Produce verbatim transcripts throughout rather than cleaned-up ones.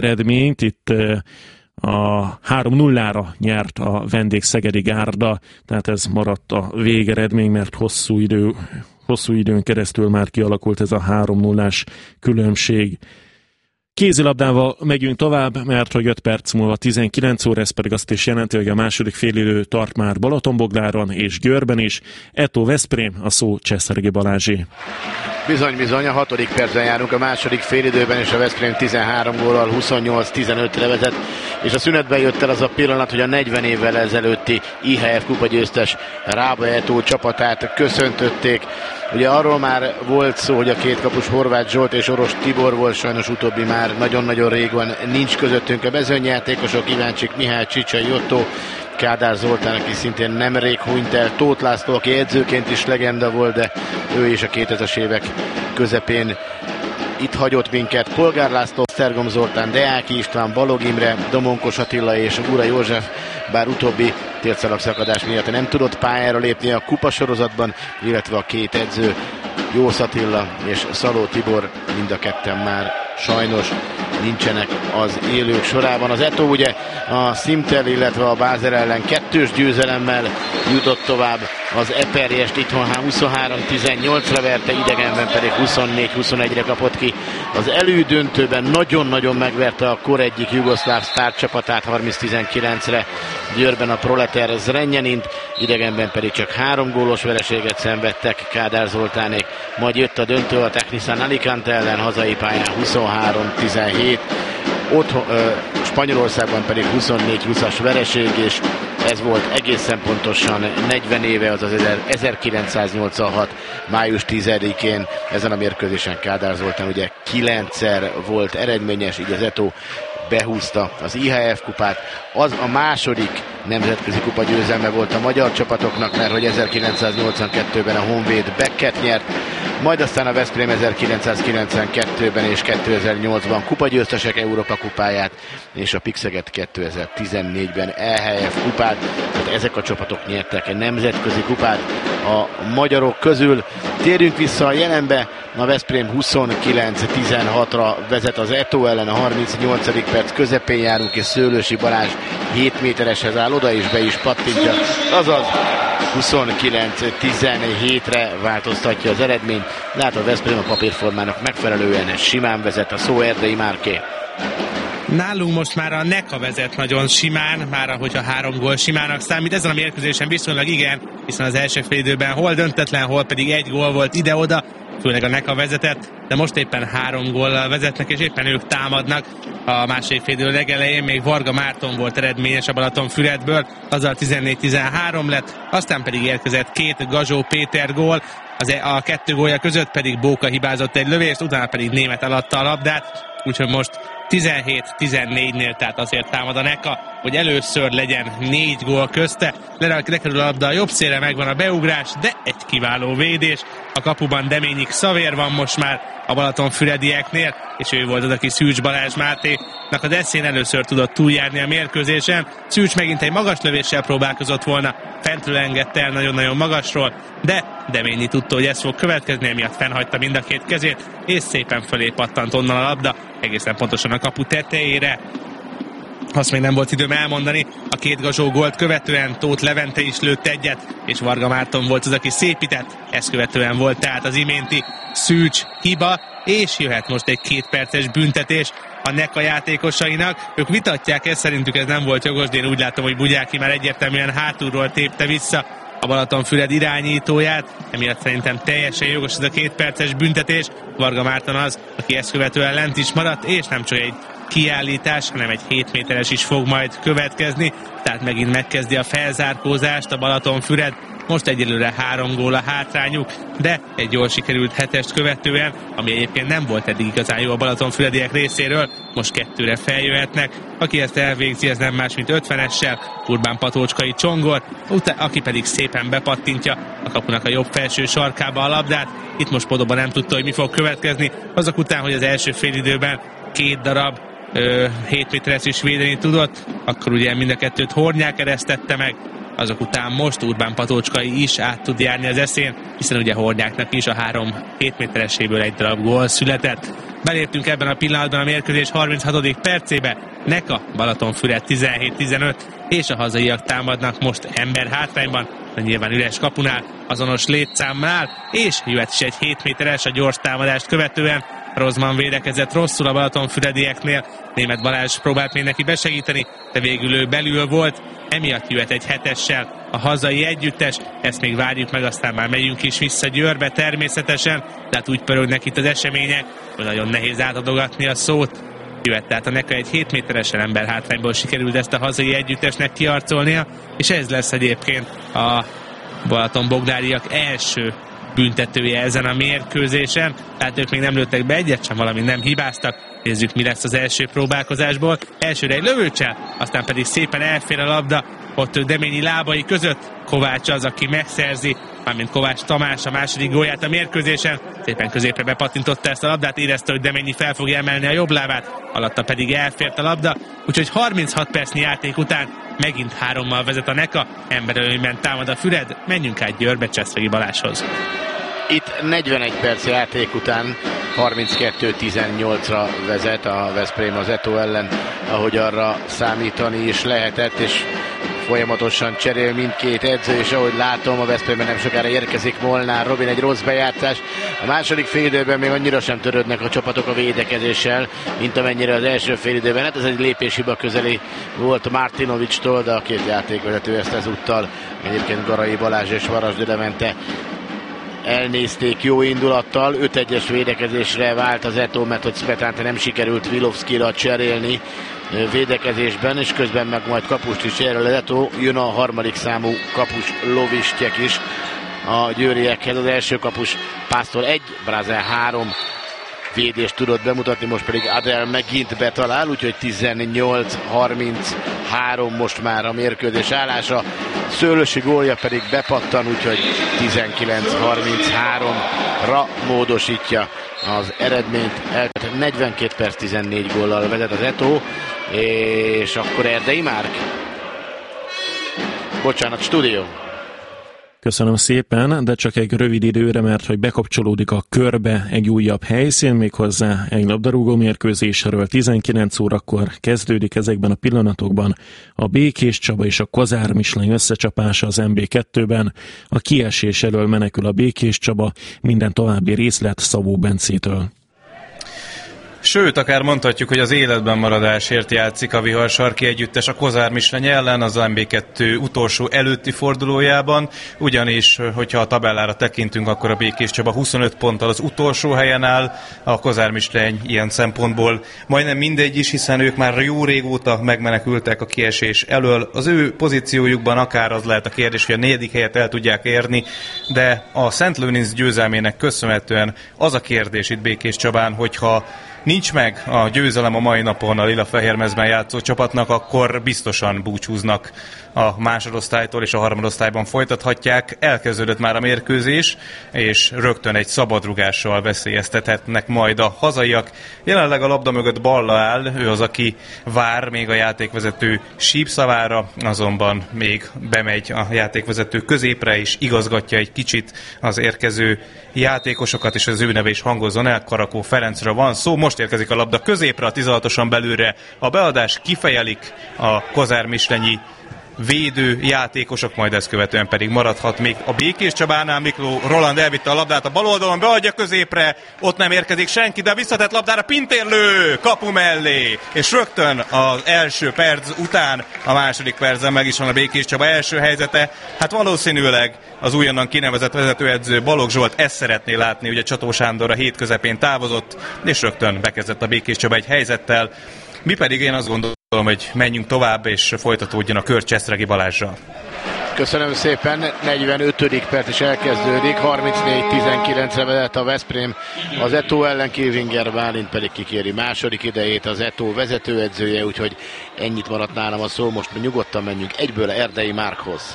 eredményt. Itt a három nullára nyert a vendég Szegedi Gárda, tehát ez maradt a végeredmény, mert hosszú idő, hosszú időn keresztül már kialakult ez a három nullás különbség. Kézilabdával megyünk tovább, mert hogy öt perc múlva tizenkilenc óra, ez pedig azt is jelenti, hogy a második félidő tart már Balatonbogdáron és Győrben is. Eto Veszprém, a szó Cseszergi Balázsé. Bizony, bizony, a hatodik percben járunk a második félidőben, és a Veszprém tizenhárom góllal huszonnyolc tizenötre vezet, és a szünetben jött el az a pillanat, hogy a negyven évvel ezelőtti i há ef kupa győztes Rába Eto csapatát köszöntötték. Ugye arról már volt szó, hogy a két kapus Horváth Zsolt és Oros Tibor volt, sajnos utóbbi már nagyon-nagyon régvan nincs közöttünk. A mezőnyjátékosok Iváncsik Mihály, Csicsai Otto, Kádár Zoltán, aki szintén nemrég hunyt el, Tóth László, aki edzőként is legenda volt, de ő is a kétezres évek közepén itt hagyott minket. Polgár László, Szergom Zoltán, Deáki István, Balog Imre, Domonkos Attila és Ura József, bár utóbbi térszalagszakadás miatt nem tudott pályára lépni a kupasorozatban, illetve a két edző, Jósz Attila és Szaló Tibor, mind a ketten már sajnos nincsenek az élők sorában. Az Eto ugye a Szimtel, illetve a Bázer ellen kettős győzelemmel jutott tovább, az Eperjest itthon huszonhárom tizennyolcra verte, idegenben pedig huszonnégy huszonegyre kapott ki. Az elődöntőben nagyon-nagyon megverte a kor egyik jugoszláv sztárcsapatát harminc tizenkilencre, Győrben a Proleter Zrenjanint, idegenben pedig csak három gólos vereséget szenvedtek Kádár Zoltánék, majd jött a döntő a Technisan Alicante ellen hazai pályán huszonhárom tizenhét, otthon, ö, Spanyolországban pedig huszonnégy húszas vereség, és ez volt egészen pontosan negyven éve, azaz ezerkilencszáznyolcvanhat május tizedikén. Ezen a mérkőzésen Kádár Zoltán ugye kilencszer volt eredményes, így az Eto behúzta az i há ef kupát. Az a második nemzetközi kupa győzelme volt a magyar csapatoknak, mert hogy ezerkilencszáznyolcvankettőben a Honvéd Becket nyert, majd aztán a Veszprém ezerkilencszázkilencvenkettőben és kétezer-nyolcban kupagyőztesek Európa kupáját, és a Pixeget kétezer-tizennégyben e há ef kupát. Tehát ezek a csapatok nyertek nemzetközi kupát a magyarok közül. Térjünk vissza a jelenbe, a Veszprém huszonkilenc tizenhatra vezet az Eto ellen, a harmincnyolcadik perc közepén járunk, és Szőlősi Balázs hét métereshez áll oda, és be is pattintja, azaz huszonkilenc tizenhétre változtatja az eredményt. Lát a Veszprém a papírformának megfelelően simán vezet, a szó Erdei Márké. Nálunk most már a Neka vezet nagyon simán, már ahogyha három gól simának számít. Ezen a mérkőzésen viszonylag igen, hiszen az első félidőben hol döntetlen, hol pedig egy gól volt ide-oda, főleg a Neka vezetett, de most éppen három góllal vezetnek, és éppen ők támadnak. A második félidő legelején még Varga Márton volt eredményes a Balatonfüredből, azzal tizennégy tizenhárom lett, aztán pedig érkezett két Gazsó Péter gól, az a kettő gólja között pedig Bóka hibázott egy lövést, utána pedig Német eladta a labdát, úgyhogy most tizenhét tizennégynél, tehát azért támad a Neka, hogy először legyen négy gól közte. Lekerül a labda a jobb szélre, megvan a beugrás, de egy kiváló védés. A kapuban Deményik Szavér van most már a Balatonfüredieknél, és ő volt az, aki Szűcs Balázs Máténak a deszén először tudott túljárni a mérkőzésen. Szűcs megint egy magas lövéssel próbálkozott volna, fentről engedte el nagyon-nagyon magasról, de Deményi tudta, hogy ez fog következni, emiatt fennhagyta mind a két kezét, és szépen fölé pattant onnan a labda, egészen pontosan a kapu tetejére. Azt még nem volt időm elmondani, a két Gazsó gólt követően Tóth Levente is lőtt egyet, és Varga Márton volt az, aki szépített, ezt követően volt tehát az iménti Szűcs hiba, és jöhet most egy két perces büntetés a Neka játékosainak. Ők vitatják ezt, szerintük ez nem volt jogos, de én úgy látom, hogy Bugyáki már egyértelműen hátulról tépte vissza a Balatonfüred irányítóját, emiatt szerintem teljesen jogos ez a két perces büntetés. Varga Márton az, aki ezt követően lent is maradt, és nem csak egy kiállítás, hanem egy hét méteres is fog majd következni, tehát megint megkezdi a felzárkózást a Balatonfüred. Most egyelőre három gól a hátrányuk, de egy jól sikerült hetest követően, ami egyébként nem volt eddig igazán jó a Balatonfürediek részéről, most kettőre feljöhetnek. Aki ezt elvégzi, ez nem más, mint ötvenessel, Urbán Patócskai Csongor, aki pedig szépen bepattintja a kapunak a jobb felső sarkába a labdát. Itt most Podoba nem tudta, hogy mi fog következni, azok után, hogy az első félidőben két darab hét méteres is védeni tudott, akkor ugye mind a kettőt Hornyák eresztette meg, azok után most Urbán Patócskai is át tud járni az eszén, hiszen ugye Hornyáknak is a három hét métereséből egy darab gól született. Beléptünk ebben a pillanatban a mérkőzés harminchatodik percébe. Neka, Balatonfüred tizenhét tizenöt, és a hazaiak támadnak most ember hátrányban, de nyilván üres kapunál, azonos létszámnál, és jöhet is egy hét méteres a gyors támadást követően. Rozman védekezett rosszul a balatonfüredieknél, Németh Balázs próbált még neki besegíteni, de végül ő belül volt, emiatt jöhet egy hetessel a hazai együttes, ezt még várjuk meg, aztán már megyünk is vissza Győrbe természetesen, de hát úgy pörögnek itt az események, hogy nagyon nehéz átadogatni a szót. Jöhet tehát a Neka egy hét méteresen ember hátrányból sikerült ezt a hazai együttesnek kiarcolnia, és ez lesz egyébként a balatonbogdáriak első büntetője ezen a mérkőzésen, tehát ők még nem lőttek be egyet sem, valami nem hibáztak. Nézzük, mi lesz az első próbálkozásból. Elsőre egy lövőcsel, aztán pedig szépen elfér a labda, ott Deményi lábai között. Kovács az, aki megszerzi, mármint Kovács Tamás a második gólját a mérkőzésen. Szépen középre bepattintotta ezt a labdát, érezte, hogy Deményi fel fogja emelni a jobb lábát, alatta pedig elfért a labda, úgyhogy harminchat percnyi játék után megint hárommal vezet a Neka, emberölőnyben támad a Füred, menjünk át Győrbe Cseszfegi Balázshoz. Itt negyvenegy perc játék után harminckettő tizennyolcra vezet a Veszprém az Eto ellen, ahogy arra számítani is lehetett, és folyamatosan cserél mindkét edző, és ahogy látom, a Veszprémben nem sokára érkezik Molnár Robin, egy rossz bejátszás. A második félidőben még annyira sem törődnek a csapatok a védekezéssel, mint amennyire az első félidőben. Hát ez egy lépéshiba közeli volt Martinovics-tól, de a két játékvezető ezt ezúttal, egyébként Garai Balázs és Varasd Levente elnézték jó indulattal. öt egyes védekezésre vált az Eto, mert hogy Smetánte nem sikerült Vilovszkira cserélni védekezésben, és közben meg majd kapust is cserél az Eto. Jön a harmadik számú kapus Lovistyek is a győriekhez. Az első kapus Pásztor egy, Brázel három védést tudott bemutatni, most pedig Adel megint betalál, úgyhogy tizennyolc harminchárom most már a mérkőzés állása. Szőlősi gólja pedig bepattan, úgyhogy tizenkilenc harmincháromra módosítja az eredményt. negyvenkét perc tizennégy góllal vezet az Eto, és akkor Erdei Márk. Bocsánat, stúdió. Köszönöm szépen, de csak egy rövid időre, mert hogy bekapcsolódik a körbe egy újabb helyszín, méghozzá egy labdarúgó mérkőzésről. tizenkilenc órakor kezdődik ezekben a pillanatokban a Békés Csaba és a Kozár Misleny összecsapása az em bé kettőben. A kiesés elől menekül a Békés Csaba, minden további részlet Szabó Bencétől. Sőt, akár mondhatjuk, hogy az életben maradásért játszik a Viharsarki együttes a Kozár Misleny ellen az em bé kettő utolsó előtti fordulójában, ugyanis, hogyha a tabellára tekintünk, akkor a Békés Csaba huszonöt ponttal az utolsó helyen áll, a Kozár Misleny ilyen szempontból majdnem mindegy is, hiszen ők már jó régóta megmenekültek a kiesés elől. Az ő pozíciójukban akár az lehet a kérdés, hogy a negyedik helyet el tudják érni, de a Szent Lőrinc győzelmének köszönhetően az a kérdés itt Békés Csabán, hogyha nincs meg a győzelem a mai napon a lila-fehérmezben játszó csapatnak, akkor biztosan búcsúznak a másodosztálytól, és a harmadosztályban folytathatják. Elkezdődött már a mérkőzés, és rögtön egy szabadrugással veszélyeztethetnek majd a hazaiak. Jelenleg a labda mögött Balla áll, ő az, aki vár még a játékvezető sípszavára, azonban még bemegy a játékvezető középre, és igazgatja egy kicsit az érkező játékosokat, és az ő neve is hangozzon el. Karakó Ferencről van szó. Most érkezik a labda középre, a tizenhatoson belülre a beadás, kifejelik a Kozár Mislenyi védő játékosok, majd ezt követően pedig maradhat még a Békés Csabánál. Mikló Roland elvitte a labdát a bal oldalon, beadja középre, ott nem érkezik senki, de visszatett labdára Pintér lő kapu mellé, és rögtön az első perc után a második percben meg is van a Békés Csaba első helyzete. Hát valószínűleg az újonnan kinevezett vezetőedző Balogh Zsolt ezt szeretné látni, ugye Csató Sándor a hét közepén távozott, és rögtön bekezdett a Békés Csaba egy helyzettel. Mi pedig én azt gondolom, hogy menjünk tovább, és folytatódjon a kör Cseszregi Balázsral. Köszönöm szépen, negyvenötödik perc is elkezdődik, harmincnégy tizenkilencre vezet a Veszprém az Eto ellen, Kilvinger Bálint pedig kikéri második idejét az Eto vezetőedzője, úgyhogy ennyit maradt nálam a szó, most nyugodtan menjünk egyből Erdei Márkhoz.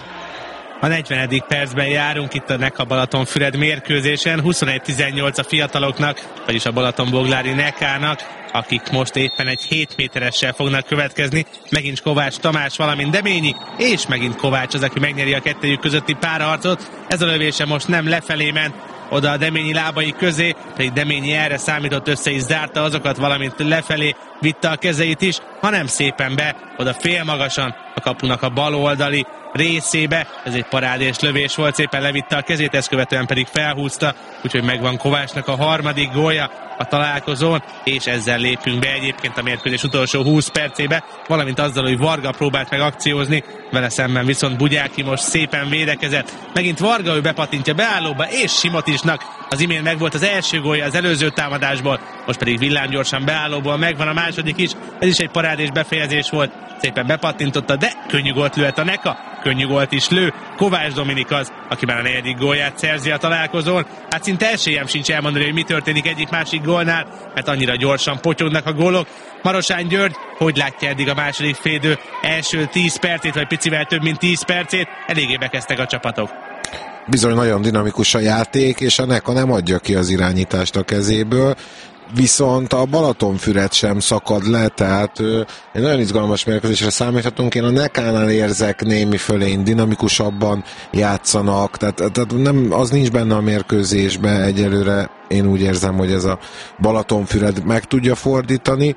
A negyvenedik percben járunk itt a Neka Balatonfüred mérkőzésen, huszonegy tizennyolc a fiataloknak, vagyis a Balatonboglári Nekának, akik most éppen egy hét méteressel fognak következni. Megint Kovács Tamás, valamint Deményi, és megint Kovács az, aki megnyeri a kettőjük közötti párharcot. Ez a lövése most nem lefelé ment, oda a Deményi lábai közé, pedig Deményi erre számított, össze is zárta azokat, valamint lefelé vitte a kezeit is, hanem szépen be, oda félmagasan a kapunak a bal oldali részébe. Ez egy parádés lövés volt, szépen levitte a kezét, ezt követően pedig felhúzta, úgyhogy megvan Kovácsnak a harmadik gólja a találkozón, és ezzel lépünk be egyébként a mérkőzés utolsó húsz percébe, valamint azzal, hogy Varga próbált meg akciózni, vele szemben viszont Bugyáki most szépen védekezett. Megint Varga, ő bepatintja beállóba, és Simoticsnak az imént megvolt az első gólja az előző támadásból, most pedig villámgyorsan beállóból megvan a második is, ez is egy parádés befejezés volt, szépen bepattintotta, de könnyű gólt lőtt a Neka, könnyű gólt is lő, Kovács Dominik az, aki már a negyedik gólját szerzi a találkozón. Hát szinte esélyem sincs elmondani, hogy mi történik egyik-másik gólnál, mert annyira gyorsan potyognak a gólok. Marosán György, hogy látja eddig a második félidő első tíz percét, vagy picivel több mint tíz percét, eléggé bekezdtek a csapatok. Bizony nagyon dinamikus a játék, és a Neka nem adja ki az irányítást a kezéből, viszont a Balatonfüred sem szakad le, tehát ő, egy nagyon izgalmas mérkőzésre számíthatunk. Én a Nekánál érzek némi fölény, dinamikusabban játszanak, tehát, tehát nem, az nincs benne a mérkőzésben egyelőre. Én úgy érzem, hogy ez a Balatonfüred meg tudja fordítani,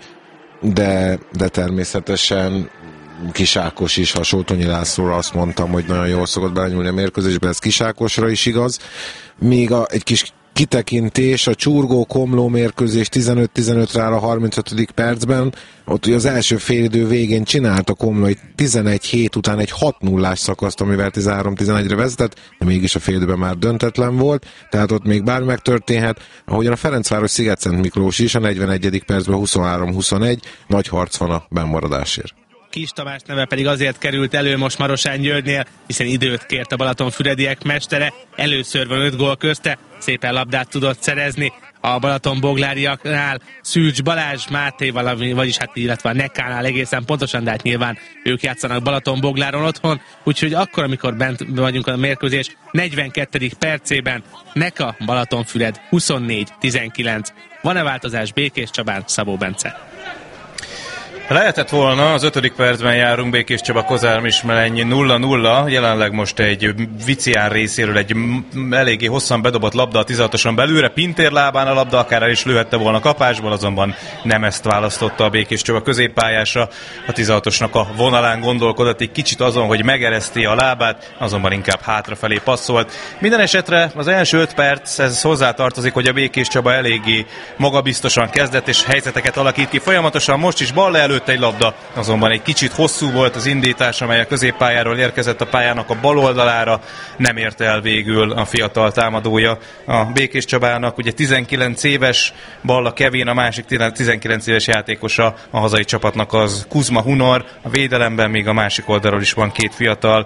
de, de természetesen Kis Ákos is, ha Sótonyi Lászlóra azt mondtam, hogy nagyon jól szokott belenyúlni a mérkőzésbe, ez Kis Ákosra is igaz. Még a, egy kis kitekintés, a Csurgó-Komló mérkőzés tizenöt tizenötre áll a harmincötödik percben, ott ugye az első félidő végén csinált a Komló egy tizenegy hét után egy hat nullás szakaszt, amivel tizenhárom tizenegyre vezetett, de mégis a félidőben már döntetlen volt, tehát ott még bármi megtörténhet. Ahogyan a Ferencváros Szigetszent Miklós is a negyvenegyedik percben huszonhárom huszonegy, nagy harc van a bennmaradásért. Kis Tamás neve pedig azért került elő most Marosán Györgynél, hiszen időt kért a Balatonfürediek mestere, először van öt gól közte, szépen labdát tudott szerezni. A Balatonbogláriaknál Szűcs Balázs, Máté, valami, vagyis hát illetve a Nekánál egészen pontosan, de hát nyilván ők játszanak Balatonbogláron otthon, úgyhogy akkor, amikor bent vagyunk a mérkőzés negyvenkettedik percében, Neka, Balatonfüred huszonnégy tizenkilenc. Van-e változás Békés Csabán? Szabó Bence. Lehetett volna, az ötödik percben járunk, Békés Csaba Kozárm Ismereny nulla nulla, jelenleg most egy Vicián részéről egy eléggé hosszan bedobott labda a tizenhatoson belülre, Pintér lábán a labda, akár el is lőhette volna kapásból, azonban nem ezt választotta a Békés Csaba középpályása, a tizenhatosnak a vonalán gondolkodott egy kicsit azon, hogy megereszti a lábát, azonban inkább hátrafelé passzolt. Minden esetre az első öt perc, ez hozzátartozik, hogy a Békés Csaba eléggé magabiztosan kezdett és helyzeteket alakít ki folyamatosan, most is bal előtt egy labda, azonban egy kicsit hosszú volt az indítás, amely a középpályáról érkezett a pályának a bal oldalára, nem érte el végül a fiatal támadója a Békés Csabának. Ugye tizenkilenc éves Balla Kevin, a másik tizenkilenc éves játékosa a hazai csapatnak az Kuzma Hunor, a védelemben még a másik oldalról is van két fiatal,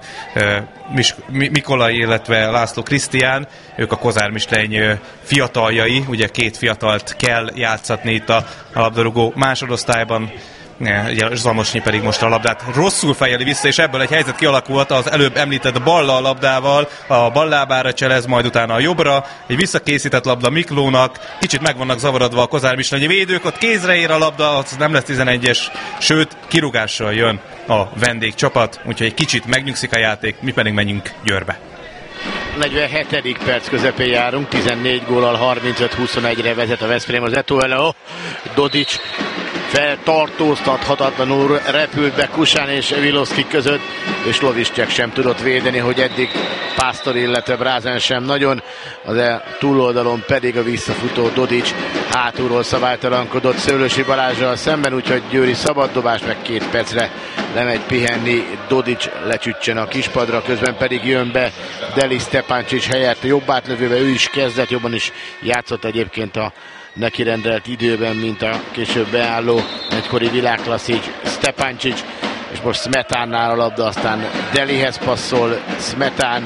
Mikolai, illetve László Krisztián, ők a Kozárm Ismereny fiataljai, ugye két fiatalt kell játszatni itt a labdarúgó másodosztályban. Zamosnyi pedig most a labdát rosszul fejeli vissza, és ebből egy helyzet kialakult az előbb említett Balla a labdával, a bal lábára cselez, majd utána a jobbra, egy visszakészített labda Miklónak, kicsit meg vannak zavarodva a Kozárm Ismereny védők, ott kézre ér a labda, az nem lesz tizenegyes, sőt, kirúgással jön a vendégcsapat, úgyhogy egy kicsit megnyugszik a játék, mi pedig menjünk Győrbe. negyvenhetedik perc közepén járunk, tizennégy góllal harmincöt huszonegyre vezet a Veszprém az Eto'o. Dodics feltartóztathatatlanul repült be Kusán és Vilovszki között, és Lovicsek sem tudott védeni, hogy eddig Pásztor, illetve Brázen sem nagyon. Az e túloldalon pedig a visszafutó Dodics hátulról szabálytalankodott Szőlősi Balázsral szemben, úgyhogy győri szabaddobás, meg két percre lemegy pihenni Dodics, lecsütsen a kispadra, közben pedig jön be Deli Stepancic helyett jobb átlövőbe, ő is kezdett, jobban is játszott egyébként a neki rendelt időben, mint a később beálló egykori világklasszik Stepancic, és most Smetánnál a labda, aztán Delihez passzol Smetán,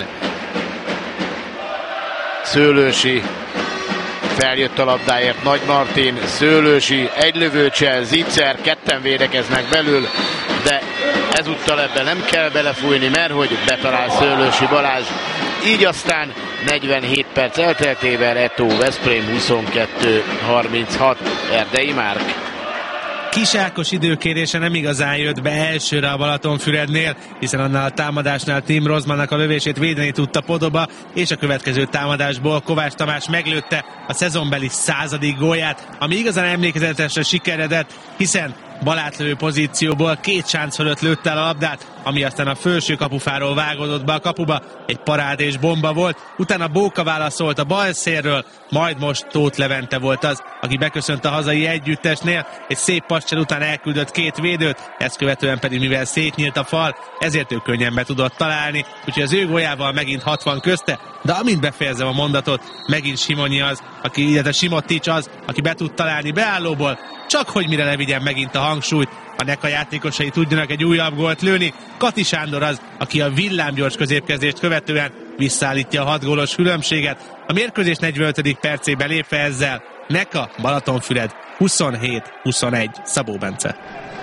Szőlősi feljött a labdáért Nagy Martin, Szőlősi, egy lövőcsel, Zicser, ketten védekeznek belül, de ezúttal ebben nem kell belefújni, mert hogy betalál Szőlősi Balázs. Így aztán negyvenhét perc elteltével Eto Veszprém huszonkettő harminchat, Erdei Márk. Kis Ákos időkérése nem igazán jött be elsőre a Balatonfürednél, hiszen annál a támadásnál Tim Rozmannak a lövését védeni tudta Podoba, és a következő támadásból Kovács Tamás meglőtte a szezonbeli századik gólját, ami igazán emlékezetesre sikeredett, hiszen balátlövő pozícióból két sánc fölött lőtte el a labdát, ami aztán a felső kapufáról vágódott be a kapuba, egy parád és bomba volt, utána Bóka válaszolt a bal szélről, majd most Tóth Levente volt az, aki beköszönt a hazai együttesnél, egy szép pascsel után elküldött két védőt, ezt követően pedig mivel szétnyílt a fal, ezért ő könnyen be tudott találni, úgyhogy az ő góljával megint hatvan közte, de amint befejezem a mondatot, megint Simonyi az, aki, illetve Simotics az, aki be tud találni beállóból, csak hogy mire levigyen megint a hangsúlyt, a Neka játékosai tudjanak egy újabb gólt lőni. Kati Sándor az, aki a villámgyors középkezdést követően visszaállítja a hat gólos különbséget. A mérkőzés negyvenötödik percében lépve ezzel Neka, Balatonfüred huszonhét huszonegy. Szabó Bence.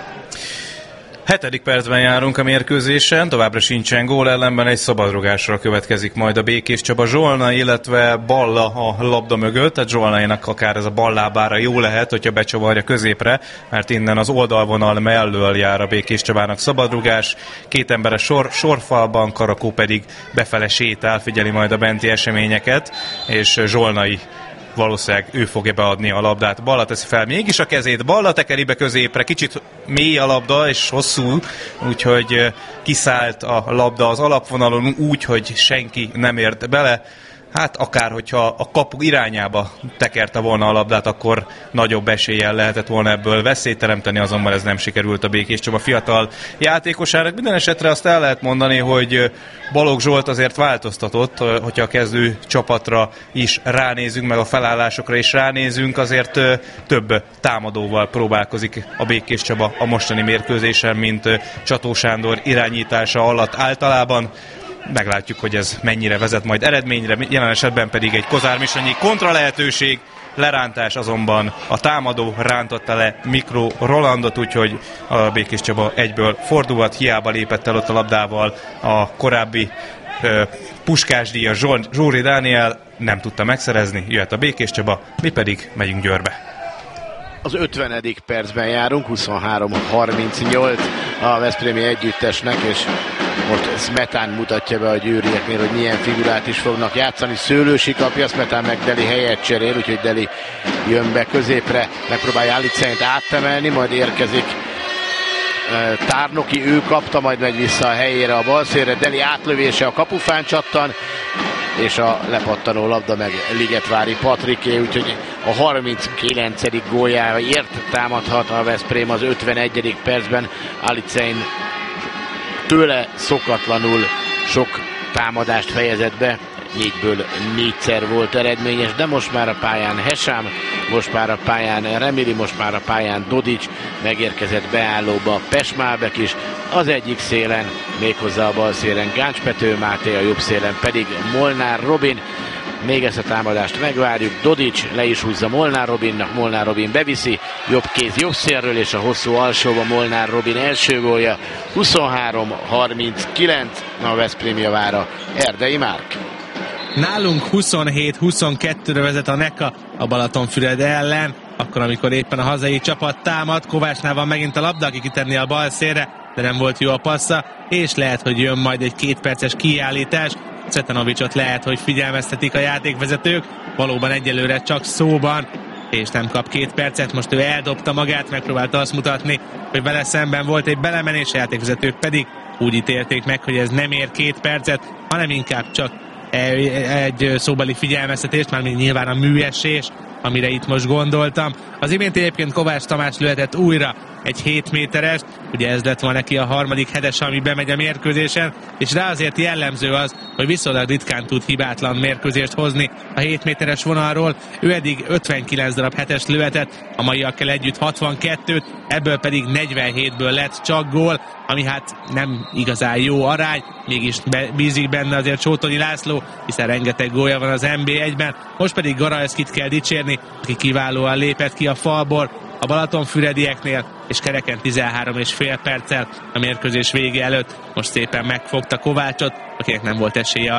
Hetedik percben járunk a mérkőzésen, továbbra sincsen gól, ellenben egy szabadrugásra következik majd a Békés Csaba Zsolna, illetve Balla a labda mögött, tehát Zsolnainak akár ez a ballábára jó lehet, hogyha becsavarja középre, mert innen az oldalvonal mellől jár a Békés Csabának szabadrugás, két emberes sor, sorfalban, Karakó pedig befele sétál, figyeli majd a benti eseményeket, és Zsolnai valószínűleg ő fogja beadni a labdát. Balla teszi fel mégis a kezét, Balla tekeri be középre, kicsit mély a labda és hosszú, úgyhogy kiszállt a labda az alapvonalon úgy, hogy senki nem ért bele. Hát akár, hogyha a kapu irányába tekerte volna a labdát, akkor nagyobb eséllyel lehetett volna ebből veszélyt teremteni, azonban ez nem sikerült a Békés Csaba fiatal játékosának. Minden esetre azt el lehet mondani, hogy Balogh Zsolt azért változtatott, hogyha a kezdő csapatra is ránézünk, meg a felállásokra is ránézünk, azért több támadóval próbálkozik a Békés Csaba a mostani mérkőzésen, mint Csató Sándor irányítása alatt általában. Meglátjuk, hogy ez mennyire vezet majd eredményre, jelen esetben pedig egy Kozár Misonyi kontra lehetőség, lerántás azonban a támadó rántotta le Mikro Rolandot, úgyhogy a Békés Csaba egyből fordulhat, hiába lépett el ott a labdával a korábbi uh, puskásdíjas Zsóri Dániel, nem tudta megszerezni, jöhet a Békés Csaba, mi pedig megyünk Győrbe. Az ötvenedik percben járunk, huszonhárom harmincnyolc a veszprémi együttesnek, és most Smetán mutatja be a győrieknél, hogy milyen figurát is fognak játszani. Szőlősi kapja, Smetán meg Deli helyet cserél, úgyhogy Deli jön be középre, megpróbálja Aliceint áttemelni, majd érkezik Tárnoki, ő kapta, majd megy vissza a helyére a balszélre, Deli átlövése a kapufán csattan, és a lepattanó labda meg Ligetvári Patriké, úgyhogy a harminckilencedik góljáért támadhat a Veszprém az ötvenegyedik percben. Alicein tőle szokatlanul sok támadást fejezett be, négyből négyszer volt eredményes, de most már a pályán Hesám, most már a pályán Remili, most már a pályán Dodics, megérkezett beállóba Pesmálbek is, az egyik szélen, méghozzá a bal szélen Gáncs Pető Máté, a jobb szélen pedig Molnár Robin. Még ezt a támadást megvárjuk, Dodics le is húzza Molnár Robinnak, Molnár Robin beviszi, jobb kéz jobb szélről, és a hosszú alsóba Molnár Robin első gólja, huszonhárom harminckilenc a Veszprém javára Erdei Márk. Nálunk huszonhét huszonkettőre vezet a Neka a Balatonfüred ellen, akkor amikor éppen a hazai csapat támad, Kovácsnál van megint a labda, aki kitenni a bal szélre, de nem volt jó a passza, és lehet, hogy jön majd egy két perces kiállítás. Cvetanovicsot lehet, hogy figyelmeztetik a játékvezetők, valóban egyelőre csak szóban, és nem kap két percet, most ő eldobta magát, megpróbálta azt mutatni, hogy vele szemben volt egy belemenés, a játékvezetők pedig úgy ítélték meg, hogy ez nem ér két percet, hanem inkább csak egy szóbeli figyelmeztetést, mármint nyilván a műesés, amire itt most gondoltam. Az imént egyébként Kovács Tamás lőhetett újra egy hét méterest, ugye ez lett volna neki a harmadik hetes, ami bemegy a mérkőzésen, és rá azért jellemző az, hogy viszonylag ritkán tud hibátlan mérkőzést hozni a hét méteres vonalról. Ő eddig ötvenkilenc darab hetes lőhetett, a maiakkal együtt hatvankettőt, ebből pedig negyvenhétből lett csak gól, ami hát nem igazán jó arány, mégis be, bízik benne azért Csótonyi László, hiszen rengeteg gólja van az en bé egyben, most pedig Garajszkit kell dicsérni, aki kiválóan lépett ki a falból a Balatonfüredieknél, és kereken tizenhárom és fél perccel a mérkőzés vége előtt most szépen megfogta Kovácsot, akinek nem volt esélye arra,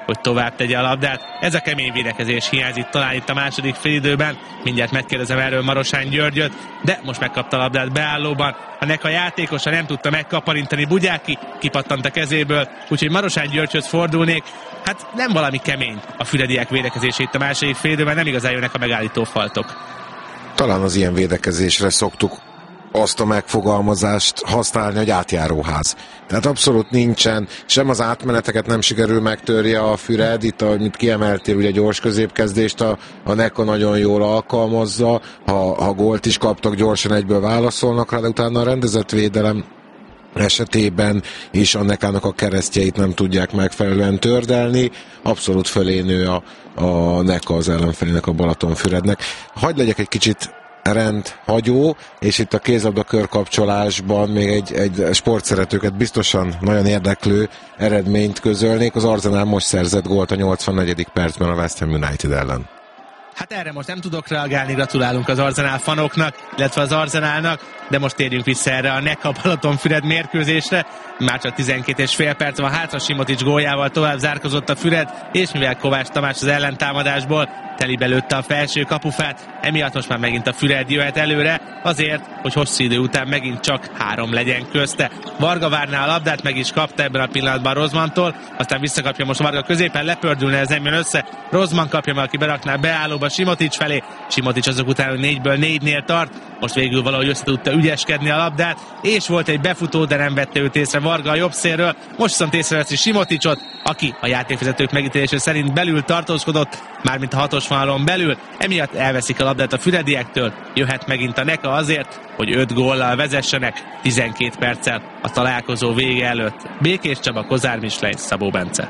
hogy tovább tegye a labdát. Ez a kemény védekezés hiányzik talán itt a második félidőben. Mindjárt megkérdezem erről Marosány Györgyöt, de most megkapta a labdát beállóban. A Neka játékosa nem tudta megkaparintani, Bugyáki kipattant a kezéből, úgyhogy Marosány Györgyhöz fordulnék. Hát nem valami kemény a fürediek védekezése itt a második félidőben, nem igazán jönnek a megállító faltok. Talán az ilyen védekezésre szoktuk azt a megfogalmazást használni, hogy átjáróház. Tehát abszolút nincsen, sem az átmeneteket nem sikerül megtörje a Füred, itt, amit kiemeltél, ugye gyors középkezdést a, a Neka nagyon jól alkalmazza, ha, ha gólt is kaptak, gyorsan egyből válaszolnak rá, de utána a rendezett védelem esetében is a Nekának a keresztjeit nem tudják megfelelően tördelni. Abszolút fölé nő a, a Neka az ellenfelének, a Balatonfürednek. Hadd legyek egy kicsit rendhagyó, és itt a kézlabda körkapcsolásban még egy, egy sportszeretőket biztosan nagyon érdeklő eredményt közölnék. Az Arsenal most szerzett gólt a nyolcvannegyedik percben a West Ham United ellen. Hát erre most nem tudok reagálni, gratulálunk az Arsenal fanoknak, illetve az Arsenalnak, de most térjünk vissza erre a Neka Balatonfüred mérkőzésre. Már csak tizenkét és fél perc van hátra, Simotics góljával tovább zárkozott a Füred, és mivel Kovács Tamás az ellentámadásból telibe lőtte a felső kapufát, emiatt most már megint a Füred jöhet előre, azért, hogy hosszú idő után megint csak három legyen közte. Varga várná a labdát, meg is kapta ebben a pillanatban Rozmantól, aztán visszakapja most Varga középen, lepördülne, ez nem jön össze. Rozman kapja meg, aki berakná beállóba Simotics felé. Simotics azok után, hogy négyből négynél tart, most végül valahogy össze tudta ügyeskedni a labdát, és volt egy befutó, de nem vette őt észre Varga a jobb szélről. Most viszont észreveszi Simoticsot, aki a játékvezetők megítélése szerint belül tartózkodott, mármint a hatos vonalon belül, emiatt elveszik a labdát a fürediektől, jöhet megint a Neka azért, hogy öt góllal vezessenek tizenkét perccel a találkozó vége előtt. Békés Csaba, Kozár Mislej, Szabó Bence.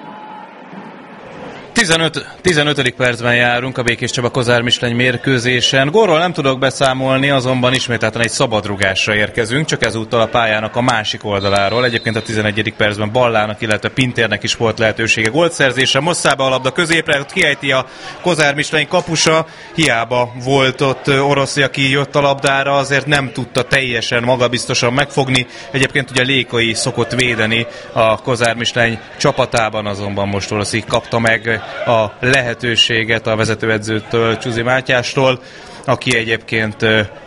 tizenötödik percben járunk a Békés Csaba Kozár Misleny mérkőzésen. Gólról nem tudok beszámolni, azonban ismételten egy szabadrugásra érkezünk, csak ezúttal a pályának a másik oldaláról. Egyébként a tizenegyedik percben Ballának, illetve Pintérnek is volt lehetősége gólszerzésre. Mosszába a labda középre, ott kiejti a Kozár Misleny kapusa. Hiába volt ott Oroszi, aki jött a labdára, azért nem tudta teljesen magabiztosan megfogni. Egyébként ugye Lékai szokott védeni a Kozár Misleny csapatában, azonban most Oroszi kapta meg a lehetőséget a vezetőedzőtől, Csuzi Mátyástól, aki egyébként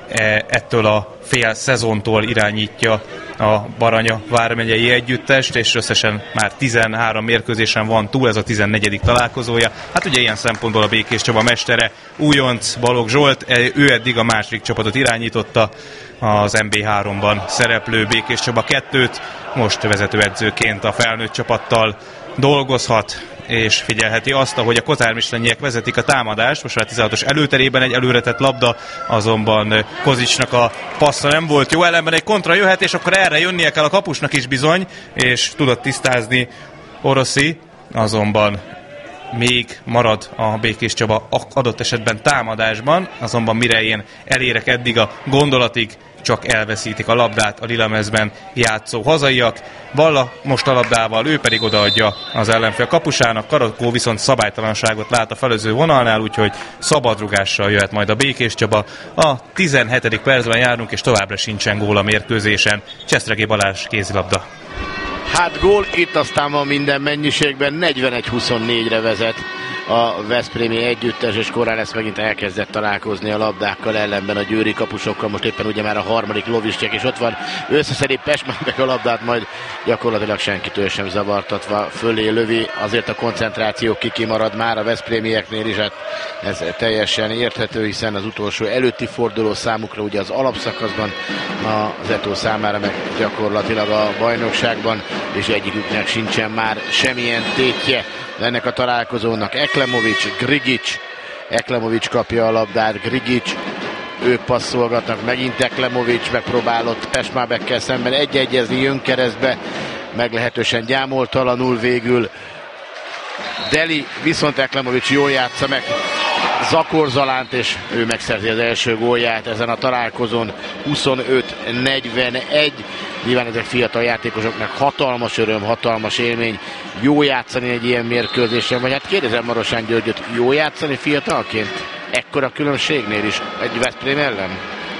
ettől a fél szezontól irányítja a Baranya vármegyei együttest, és összesen már tizenhárom mérkőzésen van túl, ez a tizennegyedik találkozója. Hát ugye ilyen szempontból a Békés Csaba mestere újonc Balogh Zsolt, ő eddig a második csapatot irányította, az em bé háromban szereplő Békés Csaba kettőt, most vezetőedzőként a felnőtt csapattal dolgozhat, és figyelheti azt, ahogy a Kozár Mislenyiek vezetik a támadást. Most már a tizenhatos előterében egy előretett labda, azonban Kozicsnak a passza nem volt jó, ellenben egy kontra jöhet, és akkor erre jönnie kell a kapusnak is bizony, és tudott tisztázni Oroszi, azonban még marad a Békés Csaba adott esetben támadásban, azonban mire én elérek eddig a gondolatig, csak elveszítik a labdát a lilamezben játszó hazaiak. Balla most a labdával, ő pedig odaadja az ellenfél kapusának, Karakó viszont szabálytalanságot lát a felező vonalnál, úgyhogy szabadrugással jöhet majd a Békés Csaba. A tizenhetedik percben járunk, és továbbra sincsen gól a mérkőzésen. Csesztregi Balázs, kézilabda. Hát gól, itt aztán van minden mennyiségben, negyvenegy huszonnégyre vezet a veszprémi együttes, és korán lesz megint elkezdett találkozni a labdákkal, ellenben a győri kapusokkal, most éppen ugye már a harmadik Loviscsek, és ott van összeszedi Pestmánek a labdát, majd gyakorlatilag senkitől sem zavartatva fölé lövi, azért a koncentráció kikimarad már a veszprémieknél is, hát ez teljesen érthető, hiszen az utolsó előtti forduló számukra ugye az alapszakaszban, az Etó számára meg gyakorlatilag a bajnokságban, és egyiküknek sincsen már semmilyen tétje ennek a találkozónak. Eklemovics, Grigic, Eklemovics kapja a labdát, Grigic, ők passzolgatnak, megint Eklemovics megpróbálott Pestmábekkel szemben egy-egyezni, jön keresztbe, meglehetősen gyámoltalanul végül. Deli, viszont Eklemovics jól játsza meg Zakor Zalánt, és ő megszerzi az első gólját ezen a találkozón. huszonöt negyvenegy. Nyilván ezek fiatal játékosoknak hatalmas öröm, hatalmas élmény. Jó játszani egy ilyen mérkőzésen, vagy hát kérdezem Marosány Györgyöt, jó játszani fiatalként? Ekkora különbségnél is egy Veszprém ellen?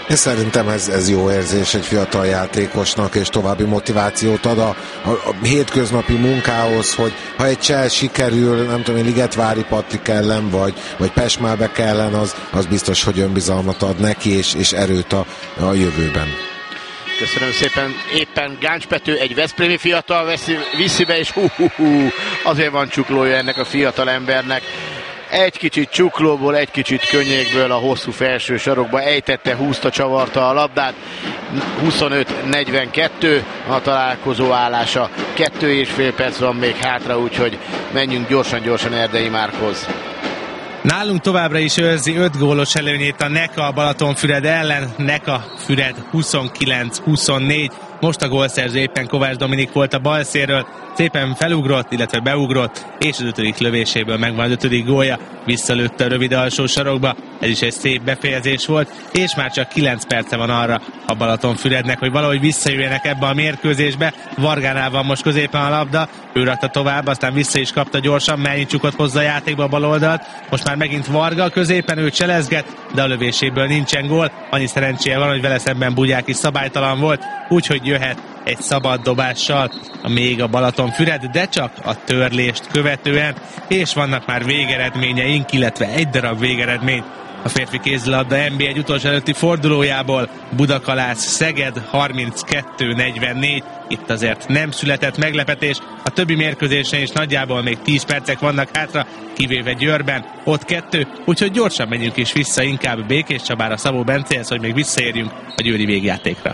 Én szerintem ez, ez jó érzés egy fiatal játékosnak, és további motivációt ad a, a, a hétköznapi munkához, hogy ha egy csel sikerül, nem tudom, Ligetvári Patrik ellen, vagy, vagy Pestmálbek ellen, az, az biztos, hogy önbizalmat ad neki, és, és erőt a, a jövőben. Köszönöm szépen. Éppen Gáncs Pető, egy veszprémi fiatal veszi, viszi be, és hú, hú, hú, azért van csuklója ennek a fiatal embernek. Egy kicsit csuklóból, egy kicsit könnyékből a hosszú felső sarokba ejtette, húzta, csavarta a labdát. huszonöt negyvenkettő a találkozó állása. Kettő és fél perc van még hátra, úgyhogy menjünk gyorsan-gyorsan Erdei Márkhoz. Nálunk továbbra is őrzi öt gólos előnyét a Neka a Balatonfüred ellen. Neka Füred huszonkilenc huszonnégy. Most a gólszerző éppen Kovács Dominik volt a balszérről. Szépen felugrott, illetve beugrott, és az ötödik lövéséből megvan az ötödik gólja. Visszalőtte a rövid alsó sarokba. Ez is egy szép befejezés volt, és már csak kilenc perce van arra a Balatonfürednek, hogy valahogy visszajöjjenek ebbe a mérkőzésbe. Vargánál van most középen a labda, ő rakta tovább, aztán vissza is kapta gyorsan, Melnyicsukot hozza a játékba a bal oldalt. Most már megint Varga középen, ő cselezget, de a lövéséből nincsen gól. Annyi szerencséje van, hogy vele szemben Bugyák is szabálytalan volt, úgyhogy jöhet egy szabad dobással a még a Balatonfüred, de csak a törlést követően, és vannak már végeredményeink, illetve egy darab végeredmény a férfi kézilabda en bé egy utolsó előtti fordulójából. Budakalász Szeged harminckettő negyvennégy. Itt azért nem született meglepetés. A többi mérkőzésen is nagyjából még tíz percek vannak hátra, kivéve Győrben, ott kettő, úgyhogy gyorsan menjünk is vissza inkább Békés Csabára, Szabó Bencéhez, hogy még visszaérjünk a győri végjátékra.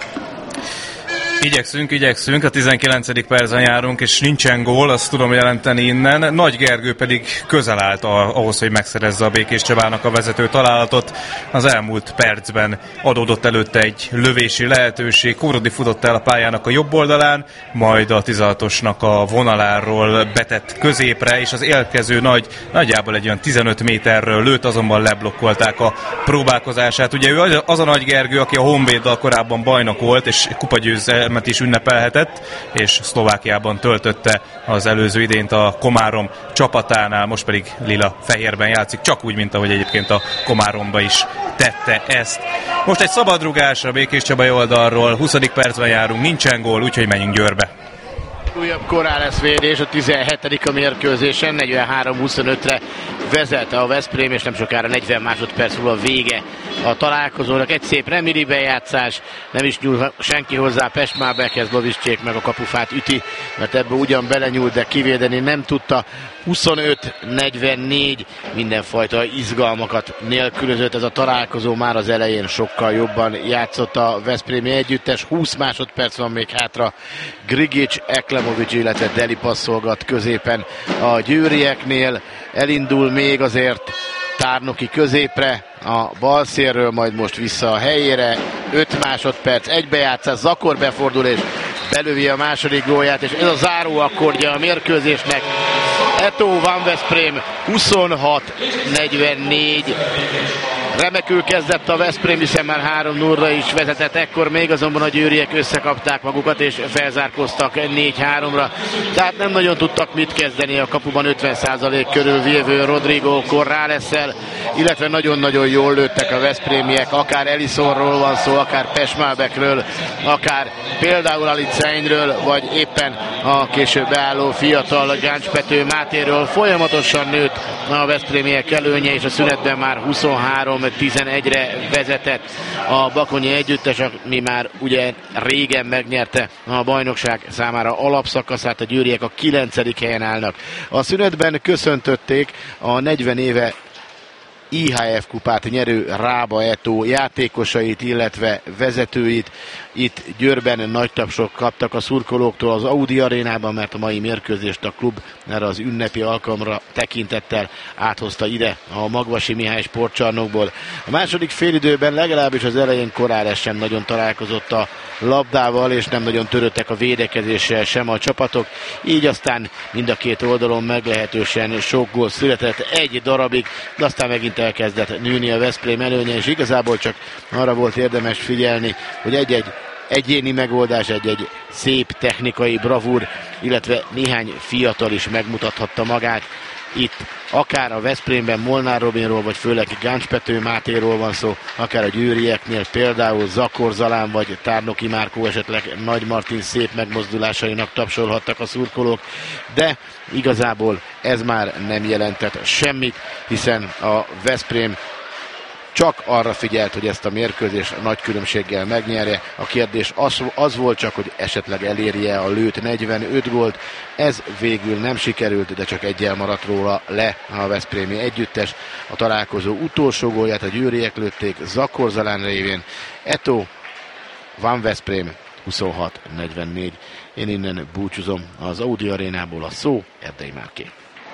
Igyekszünk, igyekszünk, a tizenkilencedik percen járunk, és nincsen gól, azt tudom jelenteni innen. Nagy Gergő pedig közel állt ahhoz, hogy megszerezze a Békés Csabának a vezető találatot. Az elmúlt percben adódott előtte egy lövési lehetőség, Kórodi futott el a pályának a jobb oldalán, majd a tizenhatosnak a vonaláról betett középre, és az élkező nagy, nagyjából egy olyan tizenöt méterről lőtt, azonban leblokkolták a próbálkozását. Ugye ő az a Nagy Gergő, aki a Honvéddal korábban bajnok volt, és kupagyőzelmet is ünnepelhetett, és Szlovákiában töltötte az előző idényt a Komárom csapatánál, most pedig lila-fehérben játszik, csak úgy, mint ahogy egyébként a Komáromba is tette ezt. Most egy szabadrugás a Békés Csabai oldalról, huszadik percben járunk, nincsen gól, úgyhogy menjünk Győrbe. Újabb Corrales védés, a tizenhetedik a mérkőzésen, negyvenhárom huszonötre vezet a Veszprém, és nem sokára negyven másodperc múlva vége a találkozónak. Egy szép remiri bejátszás, nem is nyúl senki hozzá Pestmálbekhez, Lovischék meg a kapufát üti, mert ebbe ugyan belenyúlt, de kivédeni nem tudta. huszonöt negyvennégy, mindenfajta izgalmakat nélkülözött ez a találkozó, már az elején sokkal jobban játszott a veszprémi együttes. húsz másodperc van még hátra, Grigic, Eklemovics, illetve Deli passzolgat középen a győrieknél. Elindul még azért Tárnoki középre a balszélről, majd most vissza a helyére. öt másodperc, egybejátszás, Zakor befordul és belövi a második gólját, és ez a záró akkordja a mérkőzésnek. Eto Van Veszprém huszonhat negyvennégy. Remekül kezdett a Veszprém, hiszen már három nullra is vezetett, ekkor még azonban a győriek összekapták magukat és felzárkoztak négy háromra. Tehát nem nagyon tudtak mit kezdeni a kapuban ötven százalék körül vívő Rodrigo Corrales-szel, illetve nagyon-nagyon jól lőttek a veszprémiek, akár Elisonról van szó, akár Pestmálbekről, akár például Aliceinről, vagy éppen a később beálló fiatal Gáncs Pető Mátéről. Folyamatosan nőtt a veszprémiek előnye, és a szünetben már huszonhárom tizenegyre vezetett a bakonyi együttes, ami már ugye régen megnyerte a bajnokság számára alapszakaszát. A győriek a kilencedik helyen állnak. A szünetben köszöntötték a negyven éve i há ef kupát nyerő Rába Eto játékosait, illetve vezetőit. Itt Győrben nagy tapsok kaptak a szurkolóktól az Audi arénában, mert a mai mérkőzést a klub erre az ünnepi alkalomra tekintettel áthozta ide a Magvasi Mihály sportcsarnokból. A második félidőben legalábbis az elején Corrales sem nagyon találkozott a labdával, és nem nagyon törődtek a védekezéssel sem a csapatok, így aztán mind a két oldalon meglehetősen sok gól született egy darabig, de aztán megint elkezdett nőni a Veszprém előnye, és igazából csak arra volt érdemes figyelni, hogy egy-egy egyéni megoldás, egy-egy szép technikai bravúr, illetve néhány fiatal is megmutathatta magát itt akár a Veszprémben Molnár Robinról, vagy főleg Gáncs-Pető Mátéról van szó, akár a győrieknél például Zakor Zalán, vagy Tárnoki Márkó, esetleg Nagy Martin szép megmozdulásainak tapsolhattak a szurkolók, de igazából ez már nem jelentett semmit, hiszen a Veszprém csak arra figyelt, hogy ezt a mérkőzést nagy különbséggel megnyerje. A kérdés az, az volt csak, hogy esetleg elérje a lőtt negyvenöt gólt. Ez végül nem sikerült, de csak egyel maradt róla le a veszprémi együttes. A találkozó utolsó gólját a győriek lőtték Zakor Zalán révén. Eto Van Veszprém huszonhat negyvennégy. Én innen búcsúzom az Audi arénából, a szó Erdei Márké.